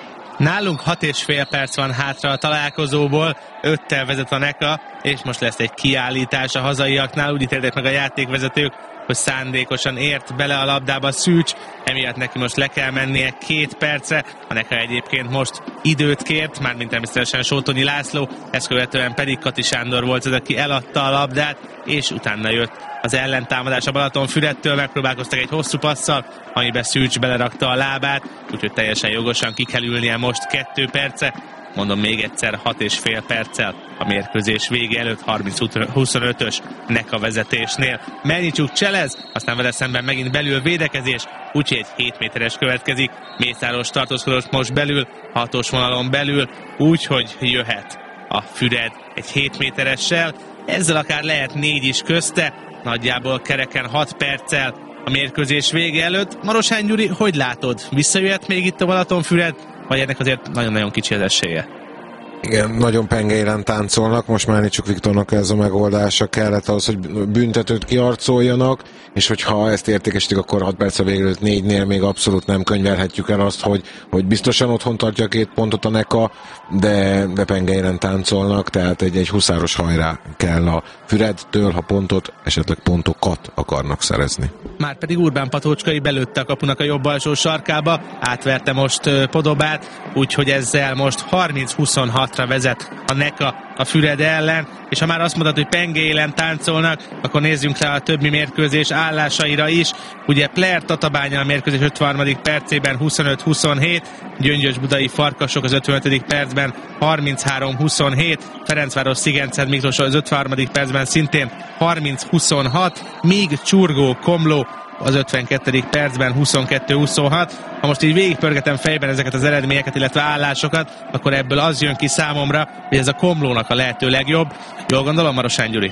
Nálunk hat és fél perc van hátra a találkozóból, öttel vezet a Neka, és most lesz egy kiállítás a hazaiaknál. Úgy ítélték meg a játékvezetők, hogy szándékosan ért bele a labdába Szűcs, emiatt neki most le kell mennie két percre. A Neka egyébként most időt kért, mármint természetesen Sótonyi László, ezt követően pedig Kati Sándor volt az, aki eladta a labdát, és utána jött az ellentámadás a Balatonfüredtől, megpróbálkoztak egy hosszú passzal, amiben Szűcs belerakta a lábát, úgyhogy teljesen jogosan ki kell ülnie most kettő perce. Mondom még egyszer, hat és fél perccel a mérkőzés vége előtt, harminc huszonötös Neka vezetésnél. Melnicsuk cselez, aztán vele szemben megint belül védekezés, úgyhogy egy hét méteres következik. Mészáros tartózkodott most belül, hatos vonalon belül, úgyhogy jöhet a Füred egy hét méteressel, ezzel akár lehet négy is közte, nagyjából kereken hat perccel a mérkőzés vége előtt. Marosán Gyuri, hogy látod? Visszajöhet még itt a Balatonfüred, vagy ennek azért nagyon-nagyon kicsi az esélye? Igen, nagyon pengeiren táncolnak, most Melnicsuk Viktornak ez a megoldása kellett ahhoz, hogy büntetőt kiarcoljanak, és hogyha ezt értékesítik, akkor hat perc a végelőtt négynél még abszolút nem könyvelhetjük el azt, hogy, hogy biztosan otthon tartja a két pontot a Neka, de, de pengeiren táncolnak, tehát egy, egy huszáros hajrá kell a Füredtől, ha pontot, esetleg pontokat akarnak szerezni. Márpedig Urbán Patócskai belőtte a kapunak a jobb alsó sarkába, átverte most Podobát, úgyhogy ezzel most harminc huszonhatra vezet a Neka a Füred ellen, és ha már azt mondod, hogy pengélen táncolnak, akkor nézzünk rá a többi mérkőzés állásaira is. Ugye Player Tatabánya a mérkőzés ötvenharmadik percében huszonöt huszonhét, Gyöngyös Budai Farkasok az ötvenötödik percben harminchárom huszonhét, Ferencváros Szigenced Miklós az ötvenharmadik percben szintén harminc huszonhat, míg Csurgó Komló az ötvenkettedik percben huszonkettő huszonhat. Ha most így végigpörgetem fejben ezeket az eredményeket, illetve állásokat, akkor ebből az jön ki számomra, hogy ez a Komlónak a lehető legjobb. Jól gondolom, Marosán Gyuri?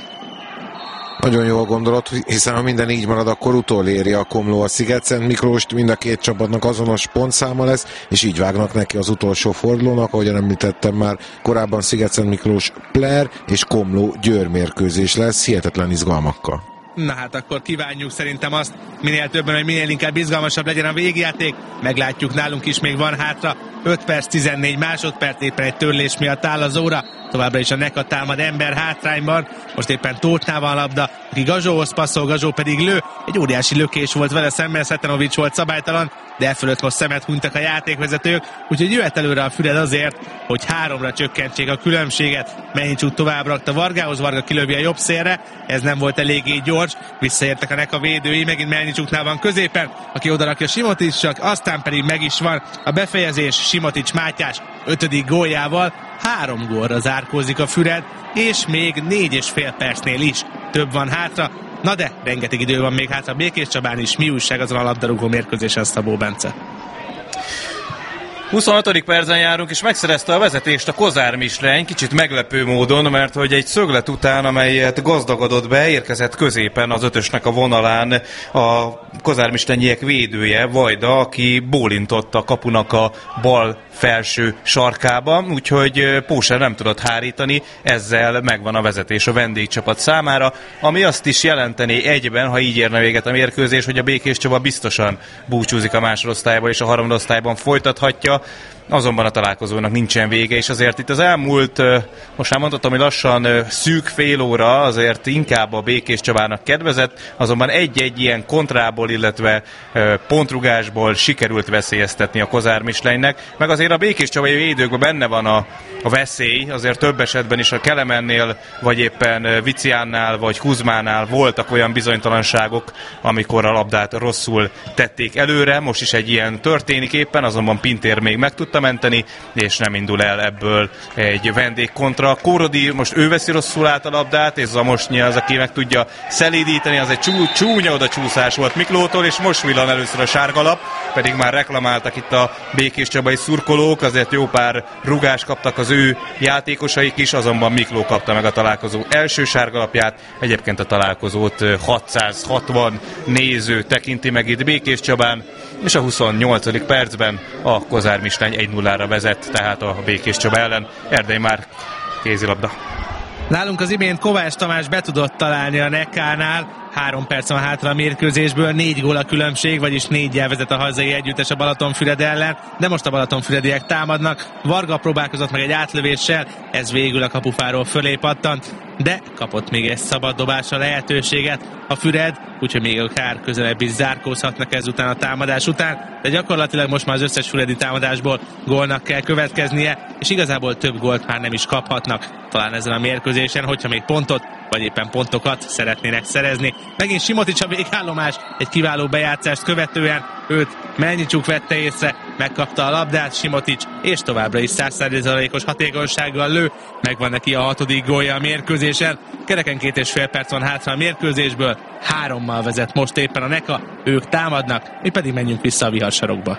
Nagyon jól gondolod, hiszen ha minden így marad, akkor utoléri a Komló a Szigetszent Miklóst, mind a két csapatnak azonos pontszáma lesz, és így vágnak neki az utolsó fordulónak, ahogyan említettem már korábban, Szigetszent Miklós Player és Komló Győr mérkőzés lesz, hihetetlen izgalmakkal. Na hát akkor kívánjuk szerintem azt minél többen, hogy minél inkább izgalmasabb legyen a végjáték. Meglátjuk, nálunk is még van hátra öt perc tizennégy másodperc, éppen egy törlés miatt áll az óra. Továbbra is a Neka támad ember hátrányban. Most éppen Tótnál van a labda, aki Gazsóhoz passzol, Gazsó pedig lő. Egy óriási lökés volt vele szemben, Szetanovics volt szabálytalan, de elfölött most szemet hunytak a játékvezetők, úgyhogy jöhet előre a Füred azért, hogy háromra csökkentsék a különbséget. Melnicsuk tovább rakta Vargához, Varga kilövi a jobb szélre, ez nem volt eléggé gyors, visszaértek a Neka védői, megint Melnicsuknál van középen, aki odarakja Simoticsnak, aztán pedig meg is van a befejezés, Simotics Mátyás ötödik góljával, három gólra zárkózik a Füred, és még négy és fél percnél is több van hátra. Na de, rengeteg idő van még hátra Békés Csabán is. Mi újság azon a labdarúgó mérkőzésen, Szabó Bence? huszonhatodik percen járunk, és megszerezte a vezetést a Kozár Misleny, kicsit meglepő módon, mert hogy egy szöglet után, amelyet gazdagodott be, érkezett középen az ötösnek a vonalán a Kozár Mislenyiek védője, Vajda, aki bólintott a kapunak a bal felső sarkába, úgyhogy Póser nem tudott hárítani, ezzel megvan a vezetés a vendégcsapat számára, ami azt is jelenteni egyben, ha így érne véget a mérkőzés, hogy a Békés Csaba biztosan búcsúzik a másodosztályból, és a harmadosztályban folytathatja. Azonban a találkozónak nincsen vége, és azért itt az elmúlt, most már mondhatom, hogy lassan szűk fél óra azért inkább a Békés Csabának kedvezett, azonban egy-egy ilyen kontrából, illetve pontrugásból sikerült veszélyeztetni a Kozár Mislenynek, meg azért a Békés Csabai védőkben benne van a, a veszély, azért több esetben is a Kelemennél, vagy éppen Viciánnál, vagy Kuzmánál voltak olyan bizonytalanságok, amikor a labdát rosszul tették előre, most is egy ilyen történik éppen, azonban Pintér még meg tudta visszamenteni, és nem indul el ebből egy vendégkontra. Kórodi most ő veszi rosszul át a labdát, és Zamosnyi az, aki meg tudja szelídíteni, az egy csú, csúnya oda csúszás volt Miklótól, és most villan először a sárgalap, pedig már reklamáltak itt a Békés Csabai szurkolók, azért jó pár rugást kaptak az ő játékosaik is, azonban Mikló kapta meg a találkozó első sárgalapját, egyébként a találkozót hatszázhatvan néző tekinti meg itt Békés Csabán, és a huszonnyolcadik percben a Kozár Mistrány egy nullára vezet, tehát a Békés Csaba ellen. Erdei Márk, kézilabda. Nálunk az imént Kovács Tamás be tudott találni a Neckánál, három perc van hátra a mérkőzésből, négy gól a különbség, vagyis négyel vezet a hazai együttes a Balatonfüred ellen, de most a balatonfürediek támadnak. Varga próbálkozott meg egy átlövéssel, ez végül a kapufáról fölé pattant, de kapott még egy szabad dobásra lehetőséget a Füred, úgyhogy még akár közelebb is zárkózhatnak ezután a támadás után, de gyakorlatilag most már az összes füredi támadásból gólnak kell következnie, és igazából több gólt már nem is kaphatnak talán ezen a mérkőzésen, hogyha még pontot, vagy éppen pontokat szeretnének szerezni. Megint Simotics a végállomás, egy kiváló bejátszást követően őt Melnyicsuk vette észre, megkapta a labdát Simotics, és továbbra is száz százalékos hatékonysággal lő, megvan neki a hatodik gólja a mérkőzésen. Kereken két és fél perc van hátra a mérkőzésből, hárommal vezet most éppen a Neka, ők támadnak, mi pedig menjünk vissza a viharsarokba.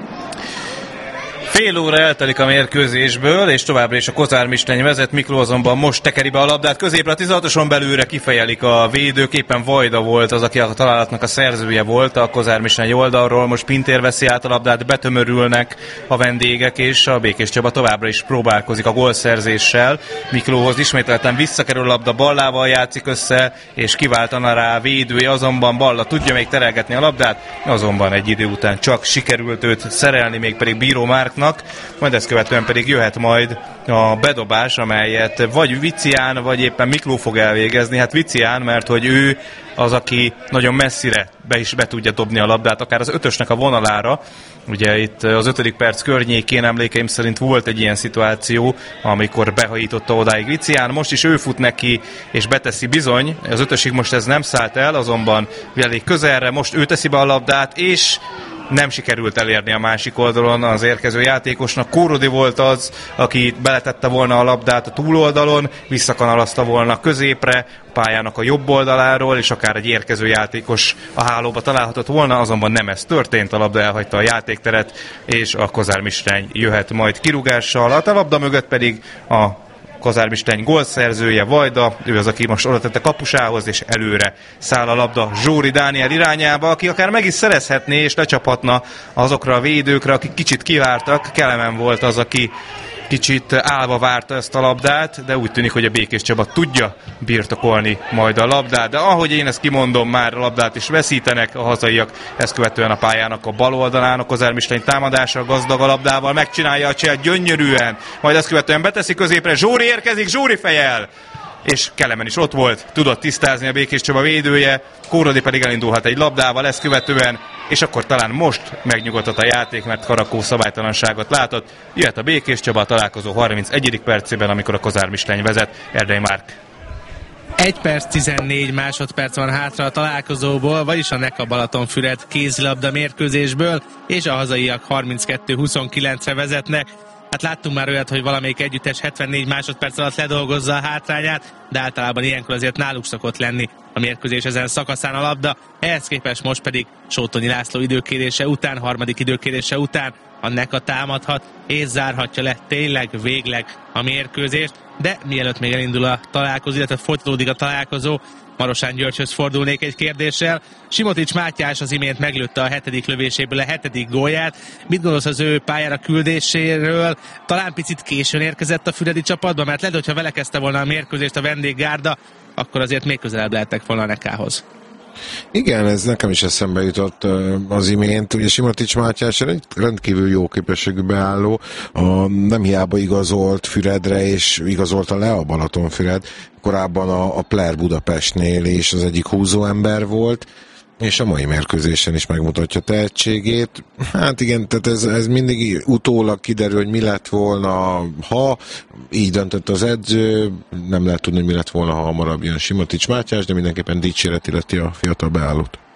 Fél óra eltelik a mérkőzésből, és továbbra is a Kozár Mistrány vezet. Mikló azonban most tekeri be a labdát középre, a tizenhatoson belőle kifejelik a védők. Éppen Vajda volt az, aki a találatnak a szerzője volt a Kozár Mistrány oldalról. Most Pintér veszi át a labdát, betömörülnek a vendégek, és a Békés Csaba továbbra is próbálkozik a gólszerzéssel. Miklóhoz ismételten visszakerül a labda, Ballával játszik össze, és kiváltana rá védője, azonban Balla tudja még terelgetni a labdát, azonban egy idő után csak sikerült őt szerelni, még pedig Bíró Márknak. Majd ezt követően pedig jöhet majd a bedobás, amelyet vagy Vicián, vagy éppen Mikló fog elvégezni. Hát Vicián, mert hogy ő az, aki nagyon messzire be is be tudja dobni a labdát, akár az ötösnek a vonalára. Ugye itt az ötödik perc környékén emlékeim szerint volt egy ilyen szituáció, amikor behajította odáig Vicián. Most is ő fut neki, és beteszi bizony. Az ötösig most ez nem szállt el, azonban elég közelre, most ő teszi be a labdát, és nem sikerült elérni a másik oldalon az érkező játékosnak. Kórodi volt az, aki beletette volna a labdát a túloldalon, visszakanalazta volna középre, pályának a jobb oldaláról, és akár egy érkező játékos a hálóba találhatott volna, azonban nem ez történt, a labda elhagyta a játékteret, és a Kozár Mistrány jöhet majd kirúgással. A labda mögött pedig a Kozár Mistrány gólszerzője Vajda, ő az, aki most oda tette kapusához, és előre száll a labda Zsóri Dániel irányába, aki akár meg is szerezhetné, és lecsaphatna azokra a védőkre, akik kicsit kivártak. Kelemen volt az, aki kicsit állva várta ezt a labdát, de úgy tűnik, hogy a Békés Csaba tudja birtokolni majd a labdát, de ahogy én ezt kimondom, már a labdát is veszítenek a hazaiak, ezt követően a pályának a bal oldalán a Kozár Mistrány támadása gazdag a labdával, megcsinálja a célt gyönyörűen, majd ezt követően beteszi középre, Zsóri érkezik, Zsóri fejel! És Kelemen is ott volt, tudott tisztázni a Békés Csaba védője, Kórodi pedig elindulhat egy labdával ezt követően, és akkor talán most megnyugodott a játék, mert Karakó szabálytalanságot látott. Jöhet a Békés Csaba a találkozó harmincegyedik percében, amikor a Kozár Mistrány vezet. Erdei Márk. egy perc tizennégy másodperc van hátra a találkozóból, vagyis a Neka Balatonfüred kézilabda mérkőzésből, és a hazaiak harminckettő huszonkilencre vezetnek. Hát láttunk már olyat, hogy valamelyik együttes hetvennégy másodperc alatt ledolgozza a hátrányát, de általában ilyenkor azért náluk szokott lenni a mérkőzés ezen szakaszán a labda. Ehhez képest most pedig Sótonyi László időkérése után, harmadik időkérése után a Neka támadhat, és zárhatja le tényleg végleg a mérkőzést. De mielőtt még elindul a találkozó, illetve folytatódik a találkozó, Marosán Györgyhöz fordulnék egy kérdéssel. Simotics Mátyás az imént meglőtte a hetedik lövéséből a hetedik gólját. Mit gondolsz az ő pályára küldéséről? Talán picit későn érkezett a füredi csapatba, mert lehet, hogyha vele kezdte volna a mérkőzést a vendéggárda, akkor azért még közelebb lehettek volna a Nekához. Igen, ez nekem is eszembe jutott az imént. Ugye Simotics Mátyás egy rendkívül jó képességű beálló, a, nem hiába igazolt Füredre, és igazolta le a Balatonfüred. Korábban a, a Player Budapestnél is az egyik húzóember volt, és a mai mérkőzésen is megmutatja tehetségét. Hát igen, tehát ez, ez mindig utólag kiderül, hogy mi lett volna, ha így döntött az edző, nem lehet tudni, hogy mi lett volna, ha hamarabb jön Simotics Mátyás, de mindenképpen dicséret illeti a fiatal beállót.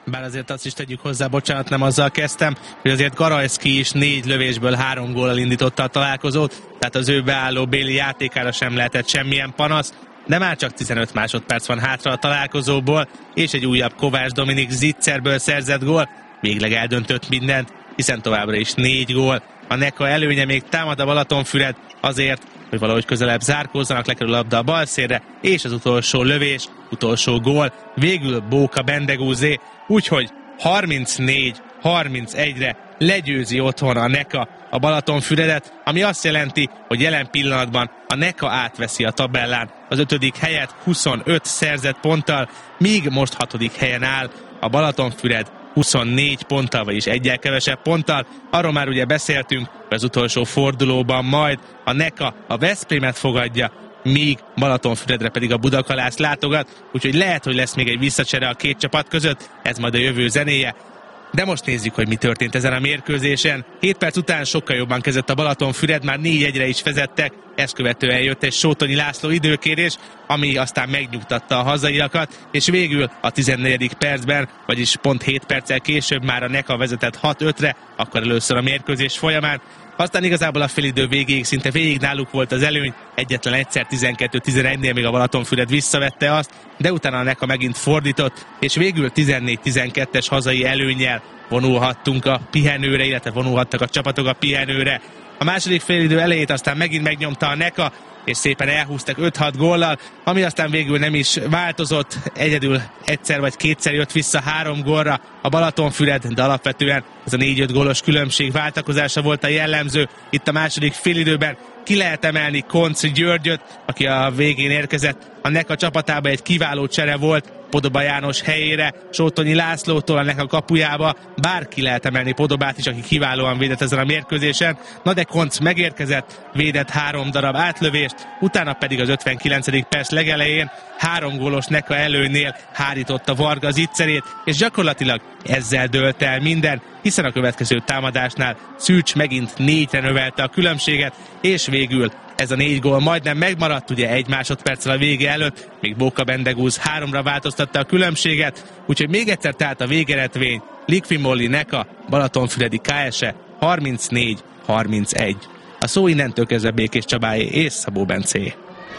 bár azért azt is tegyük hozzá, bocsánat, nem azzal kezdtem, hogy azért Garajszki is négy lövésből három góllal indította a találkozót, tehát az ő beálló Béli játékára sem lehetett semmilyen panasz, de már csak tizenöt másodperc van hátra a találkozóból, és egy újabb Kovács Dominik Zicserből szerzett gól végleg eldöntött mindent, hiszen továbbra is négy gól. A Neka előnye még támad a Balatonfüred azért, hogy valahogy közelebb zárkózzanak, lekerül a labda a bal szélre, és az utolsó lövés, utolsó gól, végül Bóka Bendegúzé, úgyhogy harmincnégy harmincegyre legyőzi otthon a Neka a Balatonfüredet, ami azt jelenti, hogy jelen pillanatban a Neka átveszi a tabellán az ötödik helyet huszonöt szerzett ponttal, míg most hatodik helyen áll a Balatonfüred huszonnégy ponttal, vagyis egyel kevesebb ponttal. Arról már ugye beszéltünk, hogy az utolsó fordulóban majd a Neka a Veszprémet fogadja, míg Balatonfüredre pedig a Budakalász látogat, úgyhogy lehet, hogy lesz még egy visszacsere a két csapat között, ez majd a jövő zenéje. De most nézzük, hogy mi történt ezen a mérkőzésen. hét perc után sokkal jobban kezdett a Balatonfüred, már négy egyre is vezettek, ezt követően jött egy Sótonyi László időkérés, ami aztán megnyugtatta a hazaiakat, és végül a tizennegyedik percben, vagyis pont hét perccel később már a Neka vezetett hat ötre, akkor először a mérkőzés folyamán. Aztán igazából a félidő végéig szinte végig náluk volt az előny, egyetlen egyszer tizenkettő tizenegynél még a Balatonfüred visszavette azt, de utána a Neka megint fordított, és végül tizennégy tizenkettes hazai előnnyel vonulhattunk a pihenőre, illetve vonulhattak a csapatok a pihenőre. A második félidő elejét aztán megint megnyomta a Neka, és szépen elhúztak öt-hat góllal, ami aztán végül nem is változott, egyedül egyszer vagy kétszer jött vissza három gólra a Balatonfüred, de alapvetően ez a négy-öt gólos különbség váltakozása volt a jellemző. Itt a második félidőben ki lehet emelni Koncz Györgyöt, aki a végén érkezett. A Neka csapatába egy kiváló csere volt, Podoba János helyére, Sótonyi Lászlótól a Neka kapujába, bárki lehet emelni Podobát is, aki kiválóan védett ezen a mérkőzésen. Na de Koncz megérkezett, védett három darab átlövést, utána pedig az ötvenkilencedik perc legelején három gólos Neka előnynél hárította Varga Zicserét, és gyakorlatilag ezzel dőlt el minden, hiszen a következő támadásnál Szűcs megint négyre növelte a különbséget, és végül ez a négy gól majdnem megmaradt, ugye egy másodperccel a vége előtt, még Bóka Bendegúz háromra változtatta a különbséget, úgyhogy még egyszer tehát a végeredmény Liqui Moly Neka, Balatonfüredi ká es e harmincnégy harmincegy. A szó innentől kezdve Békés Csabáé és Szabó Bencé.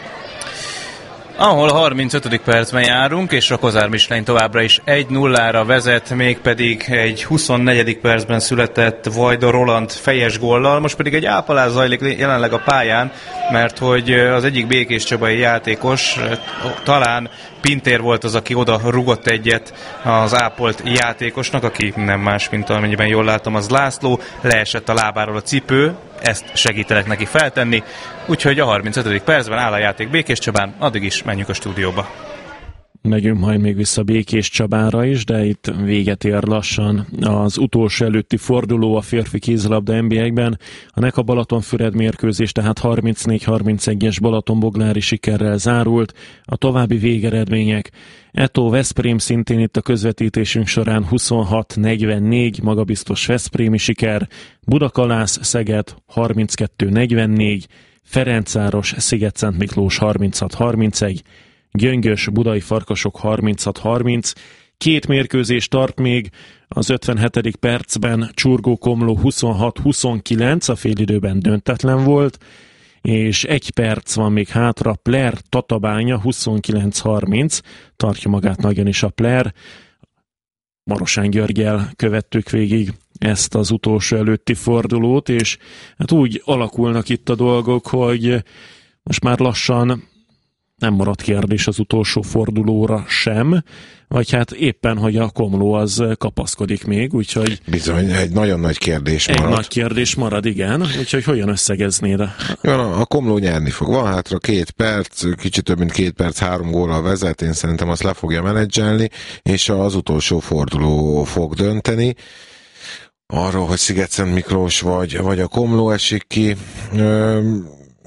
Ahol a harmincötödik percben járunk, és a Kozár Michelin továbbra is egy nullára vezet, mégpedig egy huszonnegyedik percben született Vajda Roland fejes góllal, most pedig egy ápolás zajlik jelenleg a pályán, mert hogy az egyik Békés Csabai játékos, talán Pintér volt az, aki oda rugott egyet az ápolt játékosnak, aki nem más, mint amennyiben jól látom, az László, leesett a lábáról a cipő, ezt segítelek neki feltenni, úgyhogy a harmincötödik percben áll a játék Békés Csabán, addig is menjünk a stúdióba. Megyünk majd még vissza Békés Csabára is, de itt véget ér lassan az utolsó előtti forduló a férfi kézilabda en bé á-ben. A Neka Balatonfüred mérkőzés tehát harmincnégy harmincegyes balatonboglári sikerrel zárult. A további végeredmények: Eto Veszprém szintén itt a közvetítésünk során huszonhat negyvennégy, magabiztos veszprémi siker, Budakalász Szeged harminckettő negyvennégy, Ferencváros Szigetszent Miklós harminchat harmincegy, Gyöngyös Budai Farkasok harminchat harminc. Két mérkőzés tart még, az ötvenhetedik percben Csurgó Komló huszonhat huszonkilenc, a félidőben döntetlen volt, és egy perc van még hátra, Pler Tatabánya huszonkilenc harminc, tartja magát nagyon is a Pler. Marosán Györgyel követtük végig ezt az utolsó előtti fordulót, és hát úgy alakulnak itt a dolgok, hogy most már lassan nem maradt kérdés az utolsó fordulóra sem, vagy hát éppen, hogy a Komló az kapaszkodik még, úgyhogy... Bizony, egy nagyon nagy kérdés marad. Egy nagy kérdés marad, igen, úgyhogy hogyan összegeznéd? Jó, a Komló nyerni fog. Van hátra két perc, kicsit több mint két perc, három góllal vezet, én szerintem azt le fogja menedzselni, és az utolsó forduló fog dönteni. Arról, hogy Szigetszent Miklós vagy, vagy a Komló esik ki... Ö-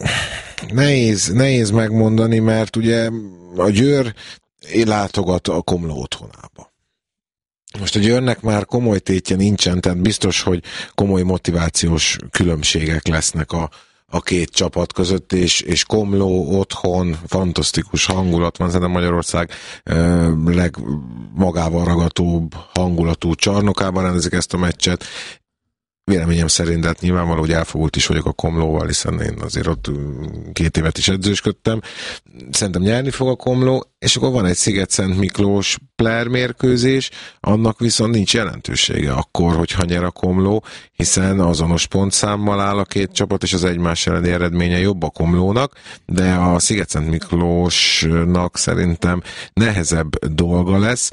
Nehéz, nehéz megmondani, mert ugye a Győr látogat a Komló otthonába. Most a Győrnek már komoly tétje nincsen, tehát biztos, hogy komoly motivációs különbségek lesznek a a két csapat között, és, és Komló otthon, fantasztikus hangulat van, szerintem Magyarország eh, legmagával ragatóbb hangulatú csarnokában rendezik ezt a meccset. Véleményem szerint, de hát nyilvánvaló, hogy elfogult is vagyok a Komlóval, hiszen én azért ott két évet is edzősködtem. Szerintem nyerni fog a Komló, és akkor van egy Sziget-Szent Miklós player mérkőzés, annak viszont nincs jelentősége akkor, hogyha nyer a Komló, hiszen azonos pontszámmal áll a két csapat, és az egymás elleni eredménye jobb a Komlónak, de a Sziget-Szent Miklósnak szerintem nehezebb dolga lesz.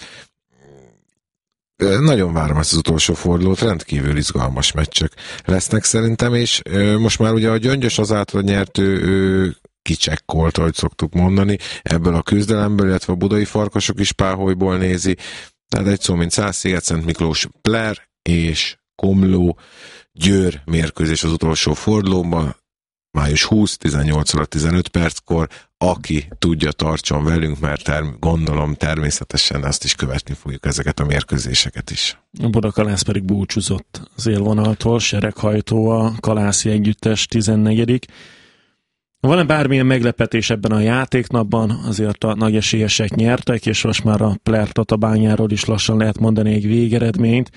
Nagyon várom ezt az utolsó fordulót, rendkívül izgalmas meccsek lesznek szerintem, és most már ugye a Gyöngyös azáltal nyert, ő, ő kicsekkolt, ahogy szoktuk mondani, ebből a küzdelemből, illetve a budai farkasok is páholyból nézi, tehát egy szó mint száz, Sziget-Szent Miklós Pler és Komló Győr mérkőzés az utolsó fordulóban, május huszadika, tizennyolc óra tizenöt perckor, aki tudja, tartson velünk, mert term- gondolom természetesen ezt is követni fogjuk, ezeket a mérkőzéseket is. A Budakalász pedig búcsúzott az élvonaltól, sereghajtó a kalászi együttes tizennegyedik Van-e bármilyen meglepetés ebben a játéknapban? Azért a nagy esélyesek nyertek, és most már a Pler Tatabányáról is lassan lehet mondani egy végeredményt.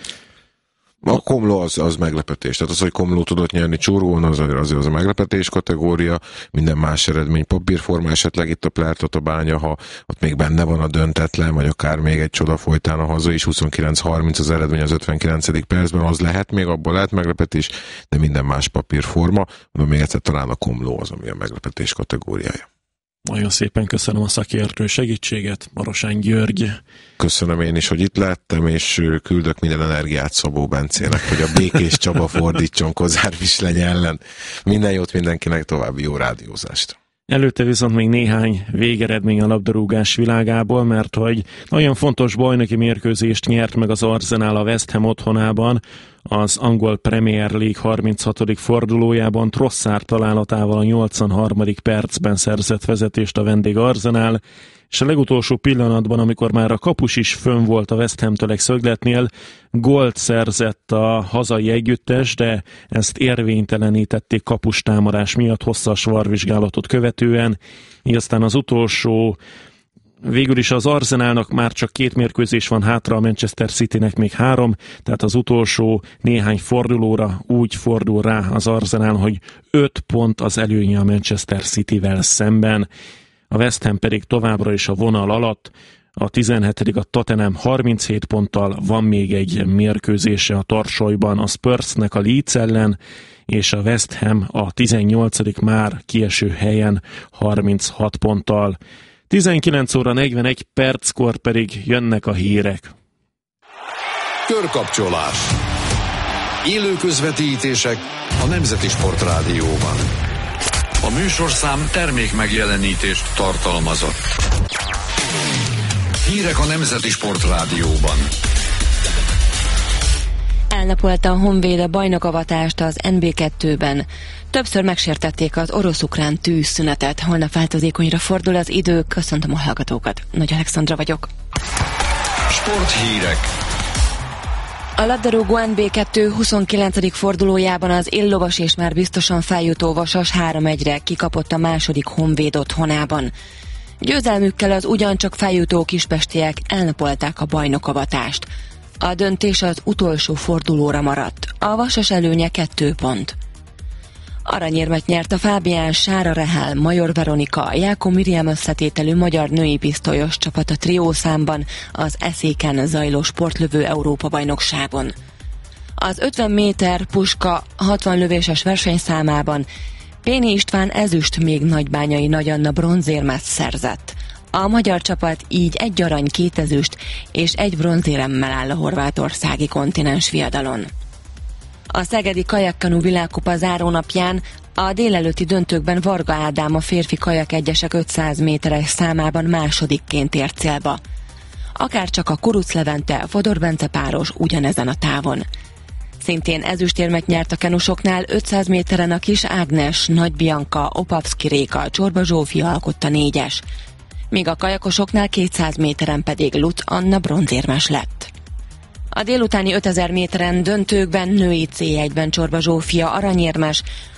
A Komló az, az meglepetés. Tehát az, hogy Komló tudott nyerni Csurgón, az azért az a meglepetés kategória. Minden más eredmény papírforma, esetleg itt a Pler Tatabánya, ha ott még benne van a döntetlen, vagy akár még egy csoda folytán a haza is, huszonkilenc harminc az eredmény az ötvenkilencedik percben, az lehet még, abból lehet meglepetés, de minden más papírforma. De még egyszer talán a Komló az, ami a meglepetés kategóriája. Nagyon szépen köszönöm a szakértő segítséget, Marosány György. Köszönöm én is, hogy itt lettem, és küldök minden energiát Szabó Bencének, hogy a Békés Csaba fordítson Kozár Misleny ellen. Minden jót mindenkinek, további jó rádiózást. Előtte viszont még néhány végeredmény a labdarúgás világából, mert hogy nagyon fontos bajnoki mérkőzést nyert meg az Arsenal a West Ham otthonában, az angol Premier League harminchatodik fordulójában Trossard találatával a nyolcvanharmadik percben szerzett vezetést a vendég Arsenal, és a legutolsó pillanatban, amikor már a kapus is fönn volt a West Hamtől egy szögletnél, gólt szerzett a hazai együttes, de ezt érvénytelenítették kapustámadás miatt hosszas varvizsgálatot követően, így aztán az utolsó, végül is az Arsenalnak már csak két mérkőzés van hátra, a Manchester Citynek még három, tehát az utolsó néhány fordulóra úgy fordul rá az Arsenal, hogy öt pont az előnye a Manchester Cityvel szemben. A West Ham pedig továbbra is a vonal alatt, a tizenhetedik a Tottenham harminchét ponttal, van még egy mérkőzése a tarsolyban a Spursnek a Leeds ellen, és a West Ham a tizennyolcadik már kieső helyen harminchat ponttal. tizenkilenc óra negyvenegy perckor pedig jönnek a hírek. Körkapcsolás. Élő közvetítések a Nemzeti Sportrádióban. A műsorszám termék megjelenítést tartalmazott. Hírek a Nemzeti Sportrádióban. Elnapolta a Honvéd a bajnokavatást az en bé kettőben. Többször megsértették az orosz-ukrán tűzszünetet. Holnap változékonyra fordul az idő. Köszöntöm a hallgatókat. Nagy Alexandra vagyok. Sporthírek. A labdarúgó en bé kettő huszonkilencedik fordulójában az éllovas és már biztosan feljutó Vasas három egyre kikapott a második Honvéd otthonában. Győzelmükkel az ugyancsak feljutó kispestiek elnapolták a bajnokavatást. A döntés az utolsó fordulóra maradt. A Vasas előnye kettő pont. Aranyérmet nyert a Fábián Sára Rehel, Major Veronika, Jákó Miriam összetételű magyar női pisztolyos csapat a triószámban az Eszéken zajló sportlövő Európa-bajnokságon. Az ötven méter puska hatvan lövéses versenyszámában Péni István ezüst, még Nagybányai Nagy Anna bronzérmet szerzett. A magyar csapat így egy arany, két ezüst és egy bronzéremmel áll a horvátországi kontinens viadalon. A szegedi kajakkanu világkupa zárónapján a délelőtti döntőkben Varga Ádám a férfi kajak egyesek ötszáz méteres számában másodikként ért célba. Akárcsak a Kuruc Levente, Fodor Bence páros ugyanezen a távon. Szintén ezüstérmet nyert a kenusoknál ötszáz méteren a Kis Ágnes, Nagy Bianca, Opavszki Réka, Csorba Zsófia alkotta négyes, míg a kajakosoknál kétszáz méteren pedig Lut Anna bronzérmes lett. A délutáni ötezer méteren döntőkben női cé egyben Csorba Zsófia aranyérmes,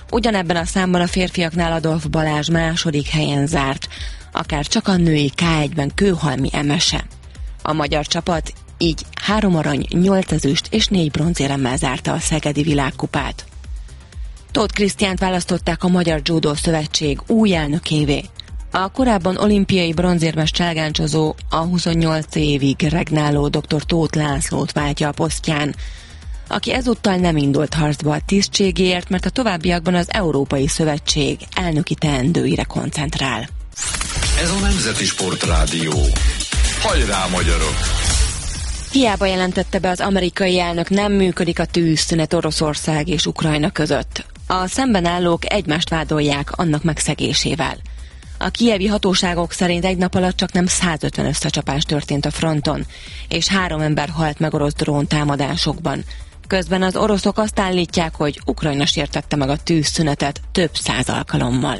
Ugyanebben a számban a férfiaknál Adolf Balázs második helyen zárt, akár csak a női ká egyben Kőhalmi Emese. A magyar csapat így három arany, nyolc ezüst és négy bronzéremmel zárta a szegedi világkupát. Tóth Krisztiánt választották a Magyar Judo Szövetség új elnökévé. A korábban olimpiai bronzérmes cselgáncsozó, a huszonnyolc évig regnáló dr. Tóth Lászlót váltja a posztján, aki ezúttal nem indult harcba a tisztségéért, mert a továbbiakban az Európai Szövetség elnöki teendőire koncentrál. Ez a Nemzeti Sportrádió. Hajrá, magyarok! Hiába jelentette be az amerikai elnök, nem működik a tűzszünet Oroszország és Ukrajna között. A szemben állók egymást vádolják annak megszegésével. A kijevi hatóságok szerint egy nap alatt csak nem százötven összecsapás történt a fronton, és három ember halt meg orosz drón támadásokban. Közben az oroszok azt állítják, hogy Ukrajna sértette meg a tűzszünetet több száz alkalommal.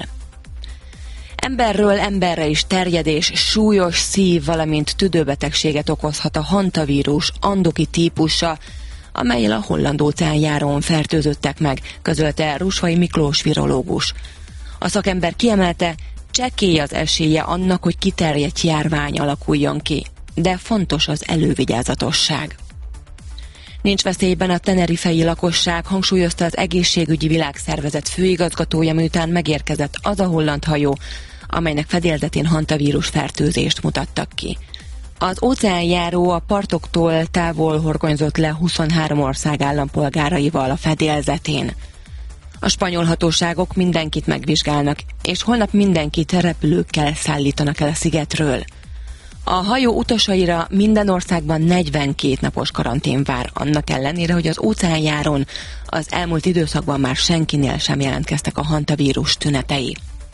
Emberről emberre is terjed és súlyos szív, valamint tüdőbetegséget okozhat a hantavírus andoki típusa, amellyel a holland óceánjáron fertőzöttek meg, közölte Rusvai Miklós virológus. A szakember kiemelte, csekély az esélye annak, hogy kiterjedt járvány alakuljon ki, de fontos az elővigyázatosság. Nincs veszélyben a tenerifei lakosság, hangsúlyozta az Egészségügyi Világszervezet főigazgatója, miután megérkezett az a holland hajó, amelynek fedélzetén hantavírus fertőzést mutattak ki. Az óceánjáró a partoktól távol horgonyzott le huszonhárom ország állampolgáraival a fedélzetén. A spanyol hatóságok mindenkit megvizsgálnak, és holnap mindenkit repülőkkel szállítanak el a szigetről. A hajó utasaira minden országban negyvenkét napos karantén vár, annak ellenére, hogy az óceánjáron az elmúlt időszakban már senkinél sem jelentkeztek a hantavírus tünetei.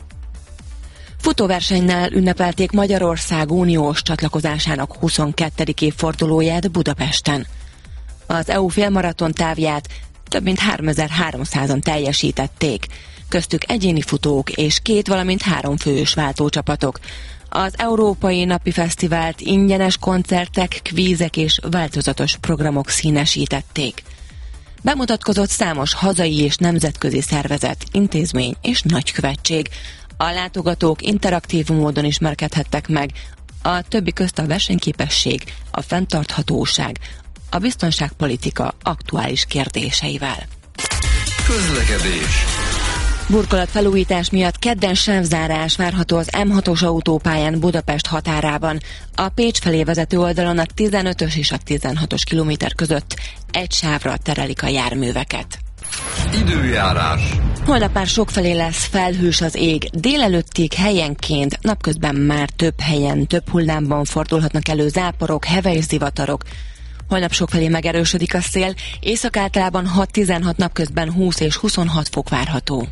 Futóversenynel ünnepelték Magyarország uniós csatlakozásának huszonkettedik évfordulóját Budapesten. Az é u félmaraton távját több mint háromezer-háromszázan teljesítették, köztük egyéni futók és két, valamint három fős váltócsapatok. Az Európai Napi Fesztivált ingyenes koncertek, kvízek és változatos programok színesítették. Bemutatkozott számos hazai és nemzetközi szervezet, intézmény és nagykövetség. A látogatók interaktív módon ismerkedhettek meg, a többi közt a versenyképesség, a fenntarthatóság, a biztonságpolitika aktuális kérdéseivel. Közlekedés. Burkolatfelújítás miatt kedden sávzárás várható az em hatos autópályán Budapest határában. A Pécs felé vezető oldalon a tizenötös és a tizenhatos kilométer között egy sávra terelik a járműveket. Időjárás. Holnap már sokfelé lesz felhős az ég. Délelőttig helyenként, napközben már több helyen, több hullámban fordulhatnak elő záporok, heves zivatarok. Holnap sokfelé megerősödik a szél, észak általában hat-tizenhat, napközben húsz és huszonhat fok várható.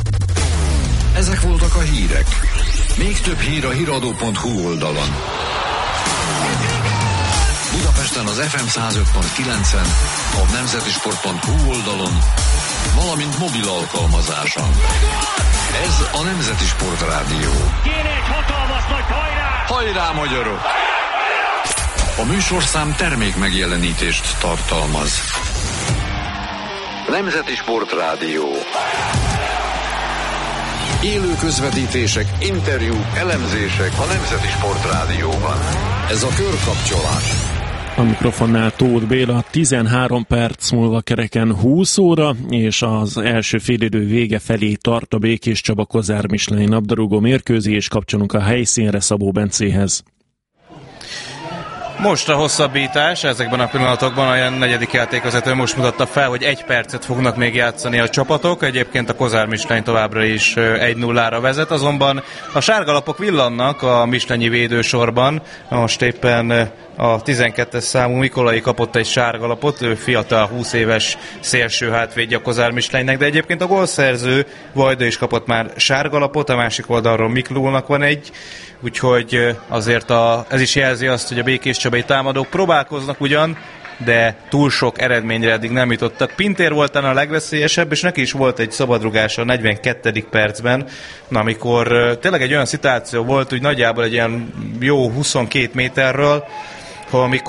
Ezek voltak a hírek. Még több hír a híradó pont hu oldalon. Budapesten az ef em száz öt pont kilencen, a nemzetisport pont hu oldalon, valamint mobil alkalmazáson. Ez a Nemzeti Sportrádió. Kéne egy hatalmas nagy hajrá! Hajrá, magyarok! A műsorszám termék megjelenítést tartalmaz. Nemzeti Sportrádió. Élő közvetítések, interjúk, elemzések a Nemzeti Sportrádióban. Ez a körkapcsolás. A mikrofonnál Tóth Béla, tizenhárom perc múlva kereken húsz óra, és az első félidő vége felé tart a Békés Csaba Kozár Misleny labdarúgó mérkőzés, kapcsolunk a helyszínre Szabó Bencéhez. Most a hosszabbítás, ezekben a pillanatokban a negyedik játékvezető most mutatta fel, hogy egy percet fognak még játszani a csapatok. Egyébként a Kozár Misleny továbbra is egy nullára vezet, azonban a sárgalapok villannak a mislenyi védősorban. Most éppen a tizenkettes számú Mikolai kapott egy sárgalapot, ő fiatal, húsz éves szélső hátvédje a Kozár Mislenynek, de egyébként a gólszerző Vajda is kapott már sárgalapot, a másik oldalról Miklónak van egy, úgyhogy azért a, ez is jelzi azt, hogy a Békés Csabai támadók próbálkoznak ugyan, de túl sok eredményre eddig nem jutottak. Pintér volt a legveszélyesebb, és neki is volt egy szabadrugása a negyvenkettedik percben, na, amikor tényleg egy olyan szituáció volt, hogy nagyjából egy ilyen jó huszonkét méterről, amikor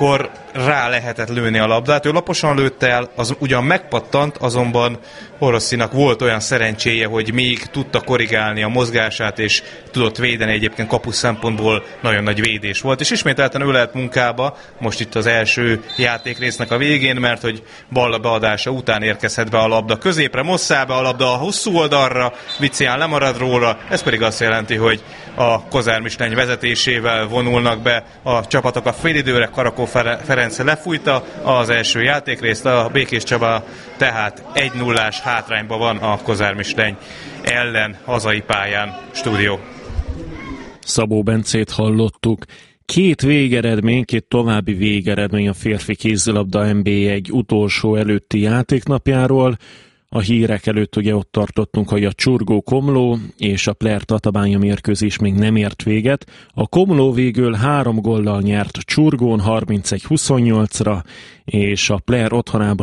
rá lehetett lőni a labdát. Ő laposan lőtte el, az ugyan megpattant, azonban Orossinak volt olyan szerencséje, hogy még tudta korrigálni a mozgását, és tudott védeni, egyébként kapus szempontból nagyon nagy védés volt. És ismételten ő lehet munkába, most itt az első játékrésznek a végén, mert hogy balla beadása után érkezhet be a labda középre, Mosszá be a labda a hosszú oldalra, Vicián lemarad róla, ez pedig azt jelenti, hogy a Kozár Misleny vezetésével vonulnak be a csapatok a félidőre. Karakó Ferenc lefújta az első játékrészt, a Békés Csaba tehát egy nullás hátrányban van a Kozár Misleny ellen hazai pályán. Stúdió. Szabó Bencét hallottuk. Két végeredmény, két további végeredmény a férfi kézilabda en bé egy utolsó előtti játéknapjáról. A hírek előtt ugye ott tartottunk, hogy a Csurgó-Komló és a Pler-Tatabánya mérkőzés még nem ért véget. A Komló végül három góllal nyert Csurgón harmincegy huszonnyolcra, és a Pler otthonában